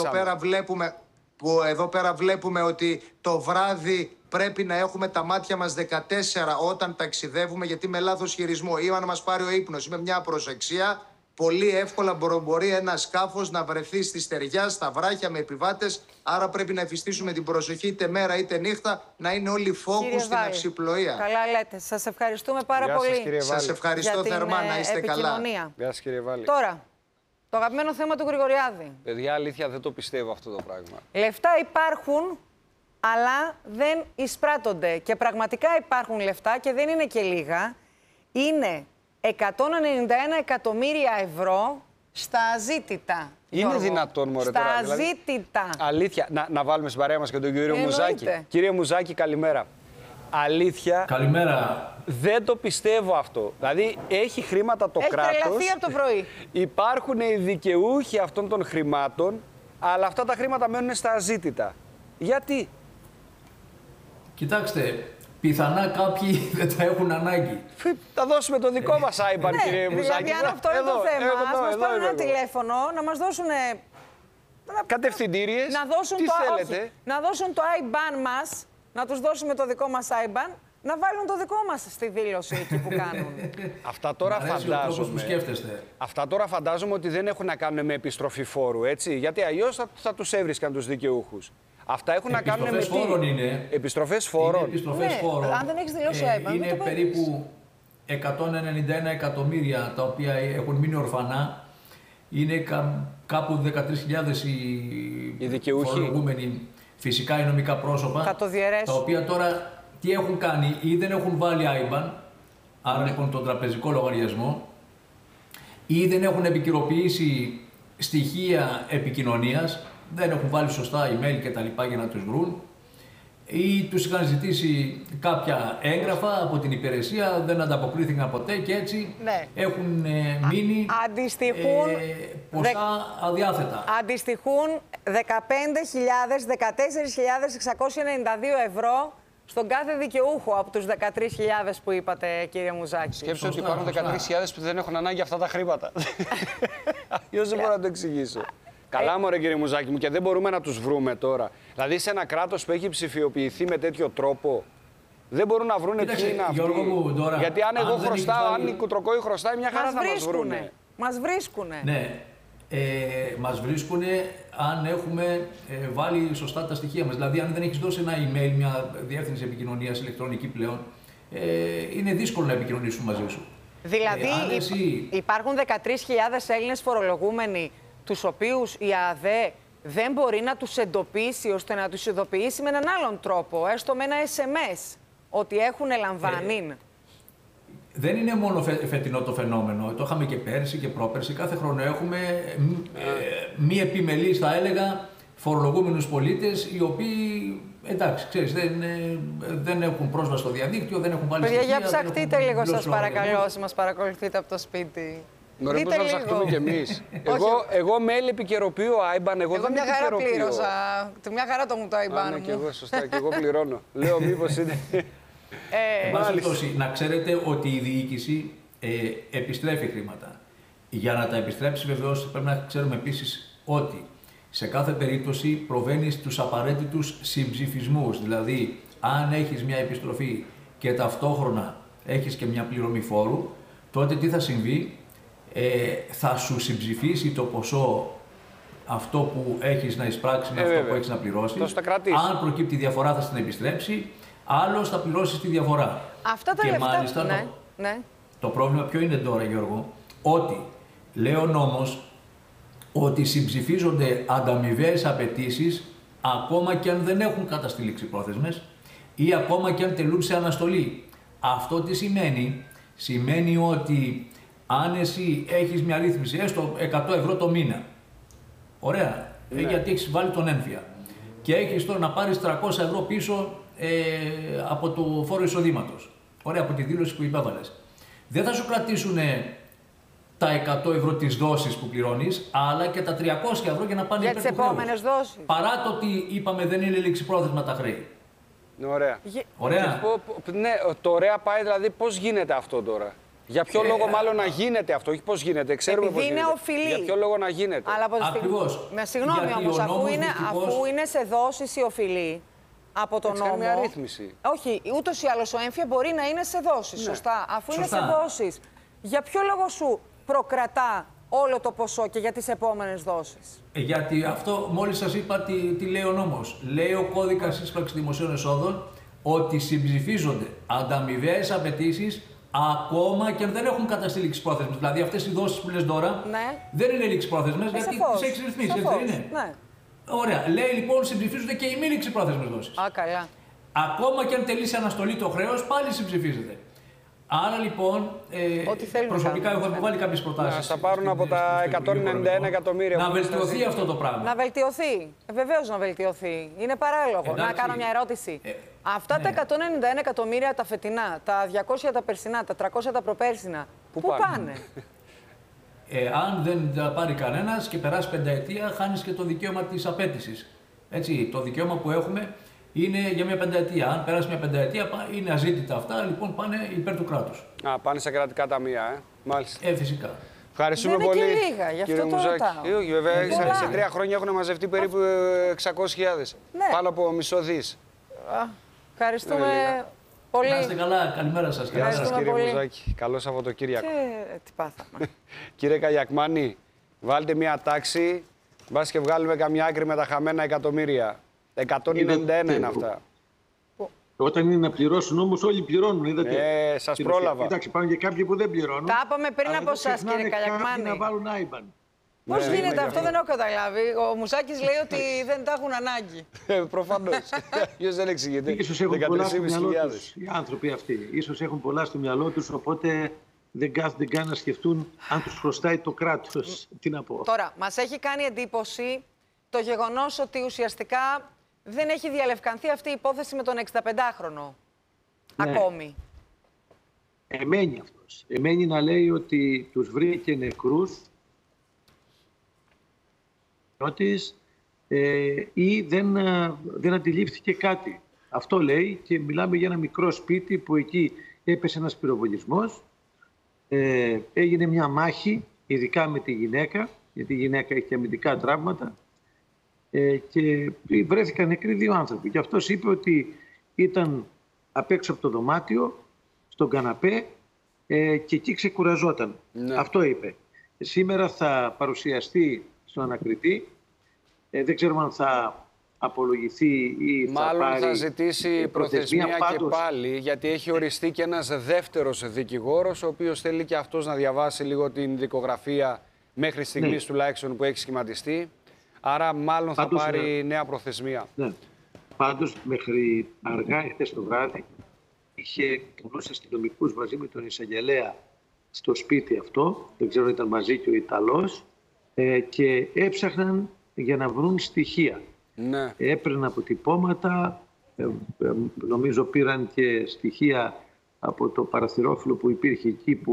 Που εδώ πέρα βλέπουμε ότι το βράδυ πρέπει να έχουμε τα μάτια μας 14 όταν ταξιδεύουμε, γιατί με λάθος χειρισμό ή να μας πάρει ο ύπνος ή με μια προσεξία, πολύ εύκολα μπορεί ένα σκάφος να βρεθεί στη στεριά, στα βράχια με επιβάτες. Άρα πρέπει να εφιστήσουμε την προσοχή είτε μέρα είτε νύχτα, να είναι όλοι focus στην αυσιπλοεία. Καλά λέτε. Σας ευχαριστούμε πάρα πολύ. Σας ευχαριστώ θερμά, να είστε καλά. Γεια σας, κύριε Βάλη. Τώρα, το αγαπημένο θέμα του Γρηγοριάδη. Παιδιά, αλήθεια δεν το πιστεύω αυτό το πράγμα. Λεφτά υπάρχουν, αλλά δεν εισπράττονται. Και πραγματικά υπάρχουν λεφτά και δεν είναι και λίγα. Είναι 191 εκατομμύρια ευρώ στα αζήτητα. Είναι δυνατόν, μωρέ, τώρα? Στα αζήτητα. Αλήθεια. Να βάλουμε στην παρέα μας και τον κύριο Μουζάκη. Κύριε Μουζάκη, καλημέρα. Αλήθεια. Καλημέρα. Δεν το πιστεύω αυτό. Δηλαδή, έχει χρήματα το κράτος. Έχει τρελαθεί από το πρωί. Υπάρχουν οι δικαιούχοι αυτών των χρημάτων, αλλά αυτά τα χρήματα μένουν στα αζήτητα. Γιατί? Κοιτάξτε, πιθανά κάποιοι δεν τα έχουν ανάγκη. Θα δώσουμε το δικό μας IBAN, κύριε Μουζάκη. Δηλαδή, αν αυτό είναι το θέμα, ας μας πάρουν ένα τηλέφωνο, να μας δώσουν κατευθυντήριες. Να δώσουν το IBAN μας, να τους δώσουμε το δικό μας IBAN, να βάλουν το δικό μας στη δήλωση εκεί που κάνουν. Αυτά τώρα φαντάζομαι ότι δεν έχουν να κάνουν με επιστροφή φόρου, έτσι. Γιατί αλλιώς θα τους έβρισκαν τους δικαιούχους. Αυτά έχουν να κάνουν με επιστροφές φόρων. Επιστροφές φόρων. Αν δεν έχεις δηλώσει IBAN, είναι περίπου 191 εκατομμύρια τα οποία έχουν μείνει ορφανά. Είναι κάπου 13.000 οι φορολογούμενοι, φυσικά οι νομικά πρόσωπα, τα οποία τώρα τι έχουν κάνει, ή δεν έχουν βάλει IBAN, άρα λοιπόν τον τραπεζικό λογαριασμό, ή δεν έχουν επικαιροποιήσει στοιχεία επικοινωνίας, δεν έχουν βάλει σωστά email και τα λοιπά για να τους βρουν, ή τους είχαν ζητήσει κάποια έγγραφα από την υπηρεσία, δεν ανταποκρίθηκαν ποτέ και έτσι έχουν μείνει ποσά αδιάθετα. Αντιστοιχούν 14.692 ευρώ στον κάθε δικαιούχο από τους 13.000 που είπατε, κύριε Μουζάκη. Σκέψτε ότι υπάρχουν 13.000 που δεν έχουν ανάγκη αυτά τα χρήματα. Αλλιώς δεν μπορώ να το εξηγήσω. Καλά, μωρέ, κύριε Μουζάκη μου, και δεν μπορούμε να τους βρούμε τώρα. Δηλαδή, σε ένα κράτος που έχει ψηφιοποιηθεί με τέτοιο τρόπο, δεν μπορούν να βρούνε ποιοι είναι αυτοί. Γιατί αν εγώ χρωστάω, αν η Κουτροκόη χρωστάει, μια χαρά θα μας βρούνε. Μας βρίσκουνε. Ναι. Μας βρίσκουνε αν έχουμε βάλει σωστά τα στοιχεία μας. Δηλαδή, αν δεν έχεις δώσει ένα email, μια διεύθυνση επικοινωνίας ηλεκτρονική πλέον, είναι δύσκολο να επικοινωνήσουν μαζί σου. Δηλαδή, υπάρχουν 13.000 Έλληνες φορολογούμενοι, τους οποίους η ΑΔΕ δεν μπορεί να τους εντοπίσει ώστε να τους ειδοποιήσει με έναν άλλον τρόπο, έστω με ένα SMS, ότι έχουν λαμβάνει. Δεν είναι μόνο φετινό το φαινόμενο, το είχαμε και πέρσι και πρόπερσι. Κάθε χρόνο έχουμε μη επιμελείς, θα έλεγα, φορολογούμενους πολίτες, οι οποίοι, εντάξει, ξέρεις, δεν έχουν πρόσβαση στο διαδίκτυο, δεν έχουν βάλει στοιχεία. Για ψαχτείτε λίγο, σας παρακαλώ, όσοι μας παρακολουθείτε από το σπίτι. Μωρέ, πώς να ψαχτούμε κι εμείς. Εγώ mail επικαιροποιώ IBAN, εγώ δεν επικαιροποιώ. Πλήρωσα. Μια χαρά το μου το IBAN μου. Και εγώ, σωστά, και εγώ πληρώνω. Λέω μήπως είναι... Να ξέρετε ότι η διοίκηση επιστρέφει χρήματα. Για να τα επιστρέψει βεβαίως πρέπει να ξέρουμε επίσης ότι σε κάθε περίπτωση προβαίνει στους απαραίτητους συμψηφισμούς. Δηλαδή, αν έχεις μια επιστροφή και ταυτόχρονα έχεις και μια πληρωμή φόρου, τότε τι θα συμβεί? Θα σου συμψηφίσει το ποσό αυτό που έχεις να εισπράξει με αυτό που έχεις να πληρώσεις. Αν προκύπτει διαφορά θα στην επιστρέψει, άλλος θα πληρώσει τη διαφορά. Αυτά τα και λεφτά, μάλιστα το πρόβλημα ποιο είναι τώρα, Γιώργο? Ότι λέει ο νόμος ότι συμψηφίζονται ανταμοιβαίες απαιτήσεις ακόμα και αν δεν έχουν καταστεί ληξιπρόθεσμες ή ακόμα και αν τελούν σε αναστολή. Αυτό τι σημαίνει? Σημαίνει ότι αν εσύ έχεις μια ρύθμιση έστω 100 ευρώ το μήνα, ωραία, γιατί έχεις βάλει τον έμφυα και έχεις τώρα να πάρεις 300 ευρώ πίσω από το φόρο εισοδήματος, ωραία, από τη δήλωση που υπέβαλες, δεν θα σου κρατήσουν τα 100 ευρώ της δόσης που πληρώνεις, αλλά και τα 300 ευρώ για να πάνε για τις επόμενες δόσεις. Παρά το ότι είπαμε δεν είναι ληξιπρόθεσμα τα χρέη. Ωραία. Ωραία. Ναι, το ωραία πάει, δηλαδή πώς γίνεται αυτό τώρα? Για ποιο λόγο μάλλον να γίνεται αυτό, όχι πώς γίνεται, ξέρουμε πώς γίνεται. Είναι οφειλή. Για ποιο λόγο να γίνεται. Αλλά ακριβώς. Συγγνώμη όμως, αφού είναι σε δόσεις η οφειλή από τον νόμο. Μια ρύθμιση. Όχι, ούτως ή άλλως ο έμφυα μπορεί να είναι σε δόσεις, σωστά. Αφού είναι σε δόσεις, για ποιο λόγο σου προκρατά όλο το ποσό και για τις επόμενες δόσεις? Γιατί αυτό μόλις σας είπα τι λέει ο νόμος. Λέει ο κώδικας ίσπραξης δημοσίων εσόδων ότι συμψηφίζονται ανταμοιβαίες απαιτήσεις ακόμα και αν δεν έχουν καταστεί ληξιπρόθεσμες. Δηλαδή αυτές οι δόσεις που λες τώρα δεν είναι ληξιπρόθεσμες γιατί τις έχεις ρυθμίσει, έτσι δεν είναι? Ναι. Ωραία. Λέει λοιπόν συμψηφίζονται και οι μη ληξιπρόθεσμες δόσεις. Καλά. Ακόμα και αν τελεί σε αναστολή το χρέος, πάλι συμψηφίζεται. Άρα λοιπόν, προσωπικά έχω βάλει κάποιες προτάσεις. Θα πάρουν από τα 191 εκατομμύρια. Να βελτιωθεί αυτό το πράγμα. Να βελτιωθεί. Βεβαίως να βελτιωθεί. Είναι παράλογο. Να κάνω μια ερώτηση. Αυτά τα 191 εκατομμύρια τα φετινά, τα 200 τα περσινά, τα 300 τα προπέρσινα, πού πάνε? Αν δεν τα πάρει κανένας και περάσει πενταετία, χάνεις και το δικαίωμα της απέτησης. Έτσι, το δικαίωμα που έχουμε είναι για μια πενταετία. Αν περάσει μια πενταετία, είναι αζήτητα αυτά, λοιπόν πάνε υπέρ του κράτους. Πάνε σε κρατικά ταμεία, μάλιστα. Φυσικά. Ευχαριστούμε δεν πολύ. Είναι και λίγα, γι' αυτό το ρωτάω. Βέβαια, σε 3 χρόνια έχουν μαζευτεί περίπου 600.000. Πάνω από μισό δις. Ευχαριστούμε πολύ. Να είστε καλά, καλημέρα σας. Γεια σας κύριε Μουζάκη. Καλό Σαββατοκύριακο. Τι πάθαμε. Κύριε Καγιακμάνη, βάλτε μια τάξη, μπας και βγάλουμε καμιά άκρη με τα χαμένα εκατομμύρια. 191 είναι αυτά. Όταν είναι να πληρώσουν όμως όλοι πληρώνουν, είδατε. Σας πρόλαβα. Εντάξει, υπάρχουν και κάποιοι που δεν πληρώνουν. Τα είπαμε πριν από εσάς, κύριε Καγιακμάνη. Να βάλουν IBAN. Πώς γίνεται αυτό, δεν έχω καταλάβει. Ο Μουσάκης λέει ότι δεν τα έχουν ανάγκη. Προφανώς. Ποιος δεν εξηγείται. Ίσως έχουν πολλά στο μυαλό τους οι άνθρωποι αυτοί. Ίσως έχουν πολλά στο μυαλό τους, οπότε δεν κάθονται καν να σκεφτούν αν τους χρωστάει το κράτος. Τι να πω. Τώρα, μας έχει κάνει εντύπωση το γεγονός ότι ουσιαστικά δεν έχει διαλευκανθεί αυτή η υπόθεση με τον 65χρονο ακόμη. Εμένει αυτός. Εμένει να λέει ότι τους βρήκε νεκρούς ή δεν αντιλήφθηκε κάτι. Αυτό λέει και μιλάμε για ένα μικρό σπίτι που εκεί έπεσε ένας πυροβολισμός. Έγινε μια μάχη, ειδικά με τη γυναίκα, γιατί η γυναίκα έχει αμυντικά τραύματα. Και βρέθηκαν νεκροί 2 άνθρωποι. Και αυτός είπε ότι ήταν απ' έξω από το δωμάτιο, στον καναπέ και εκεί ξεκουραζόταν. Αυτό είπε. Σήμερα θα παρουσιαστεί στον ανακριτή. Δεν ξέρουμε αν θα απολογηθεί ή μάλλον θα ζητήσει προθεσμία και πάλι, γιατί έχει οριστεί και ένας δεύτερος δικηγόρος, ο οποίος θέλει και αυτός να διαβάσει λίγο την δικογραφία μέχρι στιγμής τουλάχιστον που έχει σχηματιστεί. Άρα μάλλον θα πάρει νέα προθεσμία. Ναι. Πάντως μέχρι αργά χθες το βράδυ είχε πολλούς αστυνομικούς μαζί με τον εισαγγελέα στο σπίτι αυτό, δεν ξέρω αν ήταν μαζί και ο Ιταλός, και έψαχναν για να βρουν στοιχεία. Ναι. Έπαιρναν αποτυπώματα, νομίζω πήραν και στοιχεία από το παραθυρόφυλλο που υπήρχε εκεί που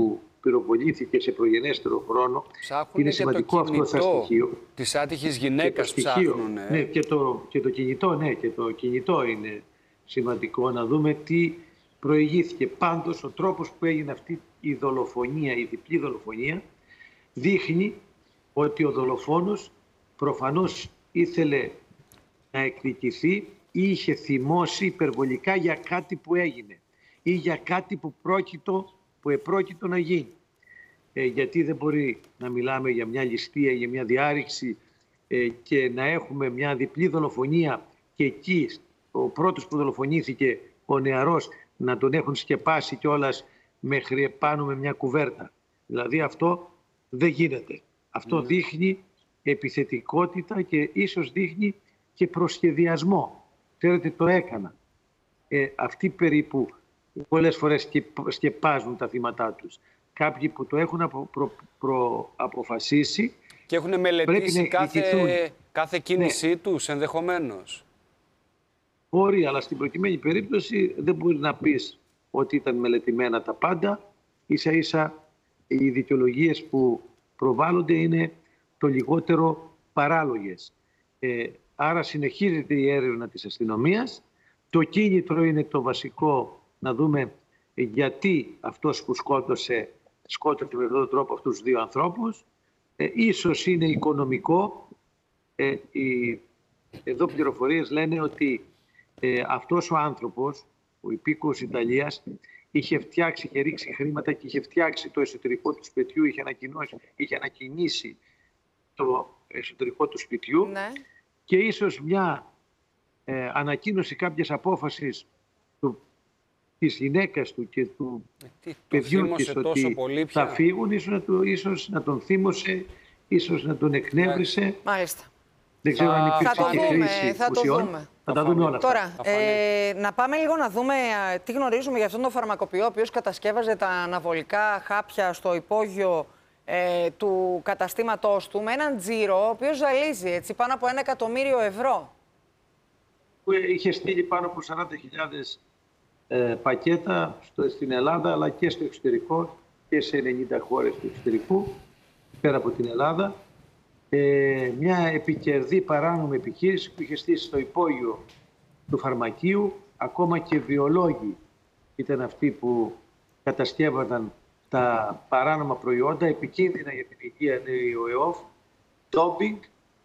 πυροβολήθηκε σε προγενέστερο χρόνο. Ψάχνουν είναι σημαντικό αυτό σαν στοιχείο. Της άτυχης γυναίκας ψάχνουν. Ναι, και το κινητό, ναι, και το κινητό είναι σημαντικό να δούμε τι προηγήθηκε. Πάντως, ο τρόπος που έγινε αυτή η δολοφονία, η διπλή δολοφονία, δείχνει ότι ο δολοφόνος προφανώς ήθελε να εκδικηθεί ή είχε θυμώσει υπερβολικά για κάτι που έγινε ή για κάτι που επρόκειτο να γίνει. Γιατί δεν μπορεί να μιλάμε για μια ληστεία, για μια διάρρηξη και να έχουμε μια διπλή δολοφονία και εκεί ο πρώτος που δολοφονήθηκε, ο νεαρός, να τον έχουν σκεπάσει κιόλας μέχρι επάνω με μια κουβέρτα. Δηλαδή αυτό δεν γίνεται. Αυτό δείχνει επιθετικότητα και ίσως δείχνει και προσχεδιασμό. Ξέρετε, το έκανα. Αυτοί περίπου πολλές φορές σκεπάζουν τα θύματά τους. Κάποιοι που το έχουν αποφασίσει και έχουν μελετήσει κάθε κίνησή τους ενδεχομένως. Μπορεί, αλλά στην προκειμένη περίπτωση δεν μπορεί να πεις ότι ήταν μελετημένα τα πάντα. Ίσα ίσα οι δικαιολογίες που προβάλλονται είναι το λιγότερο παράλογες. Άρα συνεχίζεται η έρευνα της αστυνομίας. Το κίνητρο είναι το βασικό, να δούμε γιατί αυτός που σκότωσε με αυτόν τον τρόπο αυτούς τους δύο ανθρώπους. Ίσως είναι οικονομικό. Εδώ πληροφορίες λένε ότι αυτός ο άνθρωπος, ο υπήκοος Ιταλίας, είχε φτιάξει και ρίξει χρήματα και είχε φτιάξει το εσωτερικό του σπιτιού, είχε ανακοινήσει το εσωτερικό του σπιτιού, ναι. Και ίσως μια ανακοίνωση κάποιες απόφασης της γυναίκας του και του παιδιού της ότι θα φύγουν, ίσως να τον θύμωσε, ίσως να τον εκνεύρισε. Μάλιστα. Δεν ξέρω αν υπήρξε και χρήση ουσιών. Θα τα δούμε όλα αυτά. Τώρα, να πάμε λίγο να δούμε τι γνωρίζουμε για αυτόν τον φαρμακοποιό, ο οποίος κατασκεύαζε τα αναβολικά χάπια στο υπόγειο του καταστήματός του με έναν τζίρο, ο οποίος ζαλίζει έτσι, πάνω από 1 εκατομμύριο ευρώ. Είχε στείλει πάνω από 40.000 πακέτα στην Ελλάδα, αλλά και στο εξωτερικό και σε 90 χώρες του εξωτερικού, πέρα από την Ελλάδα. Μια επικερδή παράνομη επιχείρηση που είχε στήσει στο υπόγειο του φαρμακείου. Ακόμα και βιολόγοι ήταν αυτοί που κατασκεύαζαν τα παράνομα προϊόντα, επικίνδυνα για την υγεία, λέει ο ΕΟΦ, ντόπινγκ,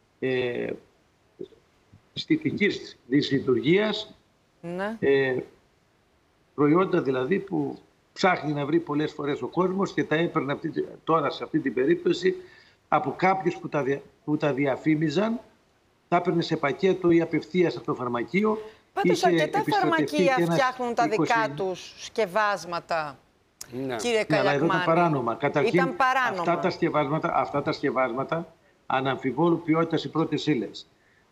αισθητικής δυσλειτουργίας, ναι. Προϊόντα δηλαδή που ψάχνει να βρει πολλές φορές ο κόσμος και τα έπαιρνε τώρα σε αυτή την περίπτωση από κάποιους που τα διαφήμιζαν, τα έπαιρνε σε πακέτο ή απευθείας από το φαρμακείο. Πάντως αρκετά φαρμακεία φτιάχνουν τα δικά τους σκευάσματα, ναι. Κύριε Καλιακμάνη. Αλλά εδώ ήταν παράνομα. Καταρχήν, ήταν παράνομα. Αυτά τα σκευάσματα αναμφιβόλου ποιότητας οι πρώτες ύλες.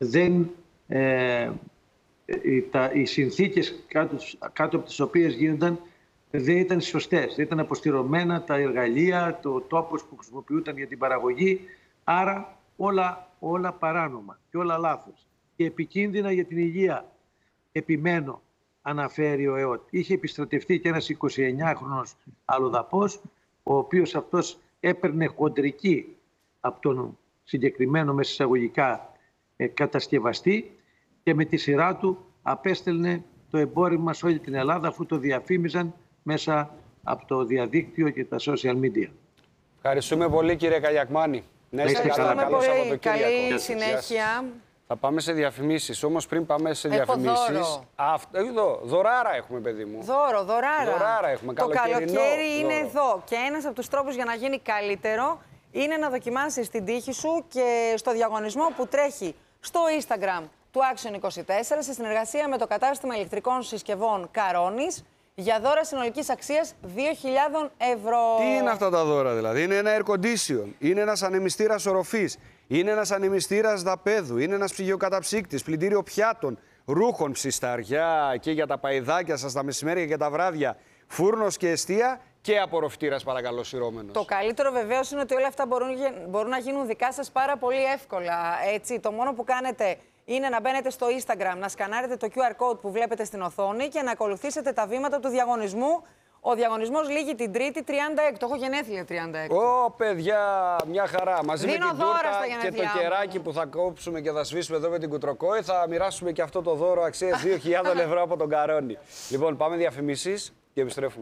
Οι συνθήκες κάτω από τις οποίες γίνονταν δεν ήταν σωστές. Δεν ήταν αποστηρωμένα τα εργαλεία, το τόπος που χρησιμοποιούταν για την παραγωγή. Άρα όλα παράνομα και όλα λάθος. Και επικίνδυνα για την υγεία. Επιμένω, αναφέρει ο ΕΟΤ. Είχε επιστρατευτεί και ένας 29χρονος αλλοδαπός, ο οποίος αυτός έπαιρνε χοντρική από τον συγκεκριμένο μέσα εισαγωγικά κατασκευαστή και με τη σειρά του απέστελνε το εμπόρευμα σε όλη την Ελλάδα, αφού το διαφήμιζαν μέσα από το διαδίκτυο και τα social media. Ευχαριστούμε πολύ, κύριε Καλιακμάνη. Να είστε καλά, καλό Σαββατοκύριακο. Καλή συνέχεια. Θα πάμε σε διαφημίσεις. Όμως πριν πάμε σε διαφημίσεις. Εδώ, δωράρα έχουμε, παιδί μου. Δωράρα έχουμε. Το καλοκαίρι είναι εδώ. Και ένας από τους τρόπους για να γίνει καλύτερο είναι να δοκιμάσεις την τύχη σου και στο διαγωνισμό που τρέχει στο Instagram του Action24 σε συνεργασία με το κατάστημα ηλεκτρικών συσκευών Καρόνης για δώρα συνολικής αξίας 2.000 ευρώ. Τι είναι αυτά τα δώρα δηλαδή? Είναι ένα air condition, είναι ένας ανεμιστήρας οροφής, είναι ένας ανεμιστήρας δαπέδου, είναι ένας ψυγειοκαταψύκτης, πλυντήριο πιάτων, ρούχων, ψισταριά και για τα παϊδάκια σας τα μεσημέρια και τα βράδια, φούρνος και εστία και απορροφητήρας παρακαλώ σειρώμενος. Το καλύτερο βεβαίως είναι ότι όλα αυτά μπορούν να γίνουν δικά σας πάρα πολύ εύκολα. Έτσι, το μόνο που κάνετε είναι να μπαίνετε στο Instagram, να σκανάρετε το QR code που βλέπετε στην οθόνη και να ακολουθήσετε τα βήματα του διαγωνισμού, Ο διαγωνισμός λήγει την Τρίτη 36. Το έχω γενέθλια 36. Ω, παιδιά, μια χαρά. Μαζί με την τούρτα και το κεράκι που θα κόψουμε και θα σβήσουμε εδώ με την Κουτροκόη, θα μοιράσουμε και αυτό το δώρο αξίας 2.000 ευρώ από τον Καρόνι. Λοιπόν, πάμε διαφημίσεις και επιστρέφουμε.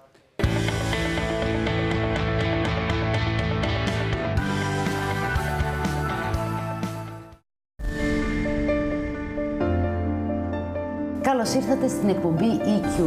Καλώς ήρθατε στην εκπομπή EQ.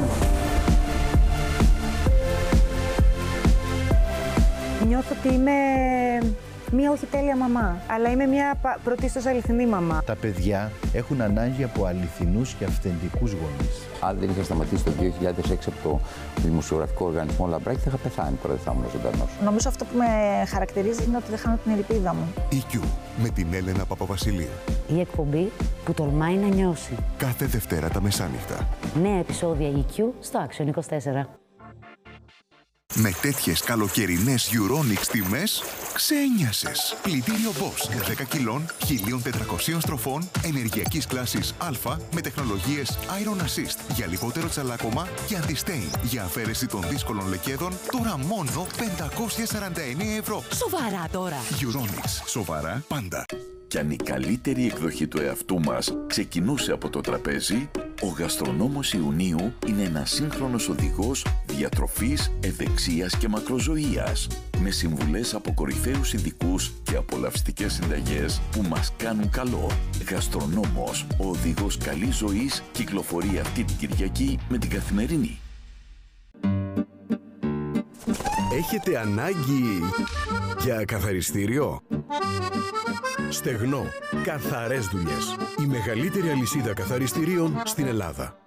Νιώθω ότι είμαι μία όχι τέλεια μαμά, αλλά είμαι μία πρωτίστως αληθινή μαμά. Τα παιδιά έχουν ανάγκη από αληθινούς και αυθεντικούς γονείς. Αν δεν είχα σταματήσει το 2006 από το δημοσιογραφικό οργανισμό Λαμπράκη, θα είχα πεθάνει τώρα, δεν θα ήμουν ζωντανός. Νομίζω αυτό που με χαρακτηρίζει είναι ότι δεν χάνω την ελπίδα μου. EQ με την Έλενα Παπαβασιλείου. Η εκπομπή που τολμάει να νιώσει. Κάθε Δευτέρα τα μεσάνυχτα. Νέα επεισόδια EQ στο Action 24. Με τέτοιες καλοκαιρινές Euronics τιμές, ξένιασες. Πλυντήριο Bosch 10 κιλών, 1.400 στροφών, ενεργειακής κλάσης Α με τεχνολογίες Iron Assist για λιγότερο τσαλάκωμα και Anti-Stain για αφαίρεση των δύσκολων λεκέδων, τώρα μόνο 549 ευρώ. Σοβαρά τώρα. Euronics. Σοβαρά πάντα. Κι αν η καλύτερη εκδοχή του εαυτού μας ξεκινούσε από το τραπέζι, ο Γαστρονόμος Ιουνίου είναι ένας σύγχρονος οδηγός διατροφής, ευεξίας και μακροζωίας, με συμβουλές από κορυφαίους ειδικούς και απολαυστικές συνταγές που μας κάνουν καλό. Γαστρονόμος, ο οδηγός καλής ζωής, κυκλοφορεί αυτή την Κυριακή με την Καθημερινή. Έχετε ανάγκη για καθαριστήριο? Στεγνό. Καθαρές δουλειές. Η μεγαλύτερη αλυσίδα καθαριστηρίων στην Ελλάδα.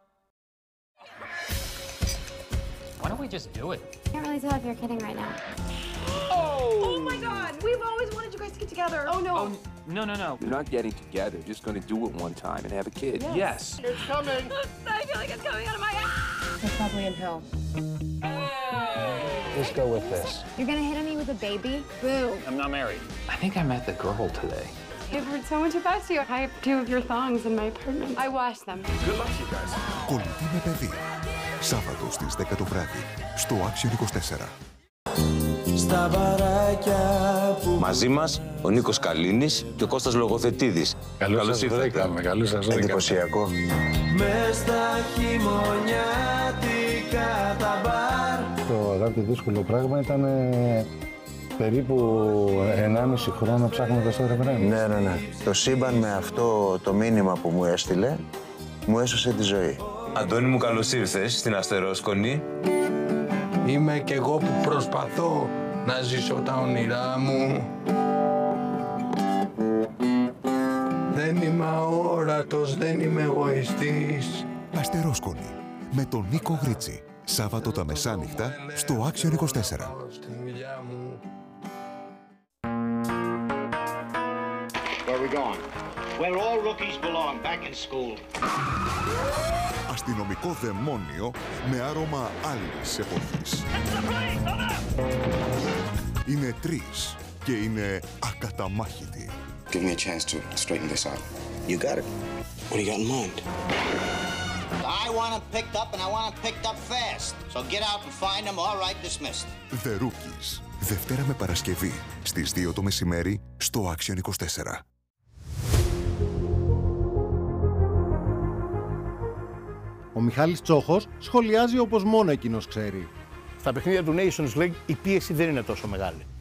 Why don't we just do it? I can't really tell if you're kidding right now. Oh my God! We've always wanted you guys to get together. Oh no. No. You're not getting together. You're just going to do it one time and have a kid. Yes. It's coming. I feel like it's coming out of my ass. They're probably in hell. Let's go with this. You're gonna hit on me with a baby? Boo. I'm not married. I think I met the girl today. I've heard so much about you. I have 2 of your thongs in my apartment. I washed them. Good luck, you guys. Κολλητή με παιδί. Σάββατο στις 10 το βράδυ. Στο Action 24. Στα βαράκια που... Μαζί μας ο Νίκος Καλίνης και ο Κώστας Λογοθετίδης. Καλώς ήρθατε. Καλώς σας βρήκαμε. Εντυπωσιακό. Μες στα χειμωνιάτικα τα μπαρ. Το αγάπη δύσκολο πράγμα ήταν περίπου 1,5 χρόνο ψάχνοντας το ρεφρέν. Ναι. Το σύμπαν με αυτό το μήνυμα που μου έστειλε, μου έσωσε τη ζωή. Αντώνη μου, καλώς ήρθες στην Αστερόσκονη. Είμαι κι εγώ που προσπαθώ να ζήσω τα όνειρά μου. Δεν είμαι αόρατος, δεν είμαι εγωιστής. Αστερόσκονη με τον Νίκο Γρίτσι. Σάββατο τα μεσάνυχτα στο Action 24. Where are we going? Where all rookies belong, back in school. Αστυνομικό δαιμόνιο με άρωμα άλλης εποχής. Είναι 3 και είναι ακαταμάχητοι. Give me a chance to straighten this out. You got it. What do you got in mind? I want them picked up and I want them picked up fast. So get out and find them. All right, dismissed. The Rookies. Δευτέρα με Παρασκευή στις 2 το μεσημέρι στο Action 24. Ο Μιχάλης Τσόχος σχολιάζει όπως μόνο εκείνος ξέρει. Στα παιχνίδια του Nations League η πίεση δεν είναι τόσο μεγάλη.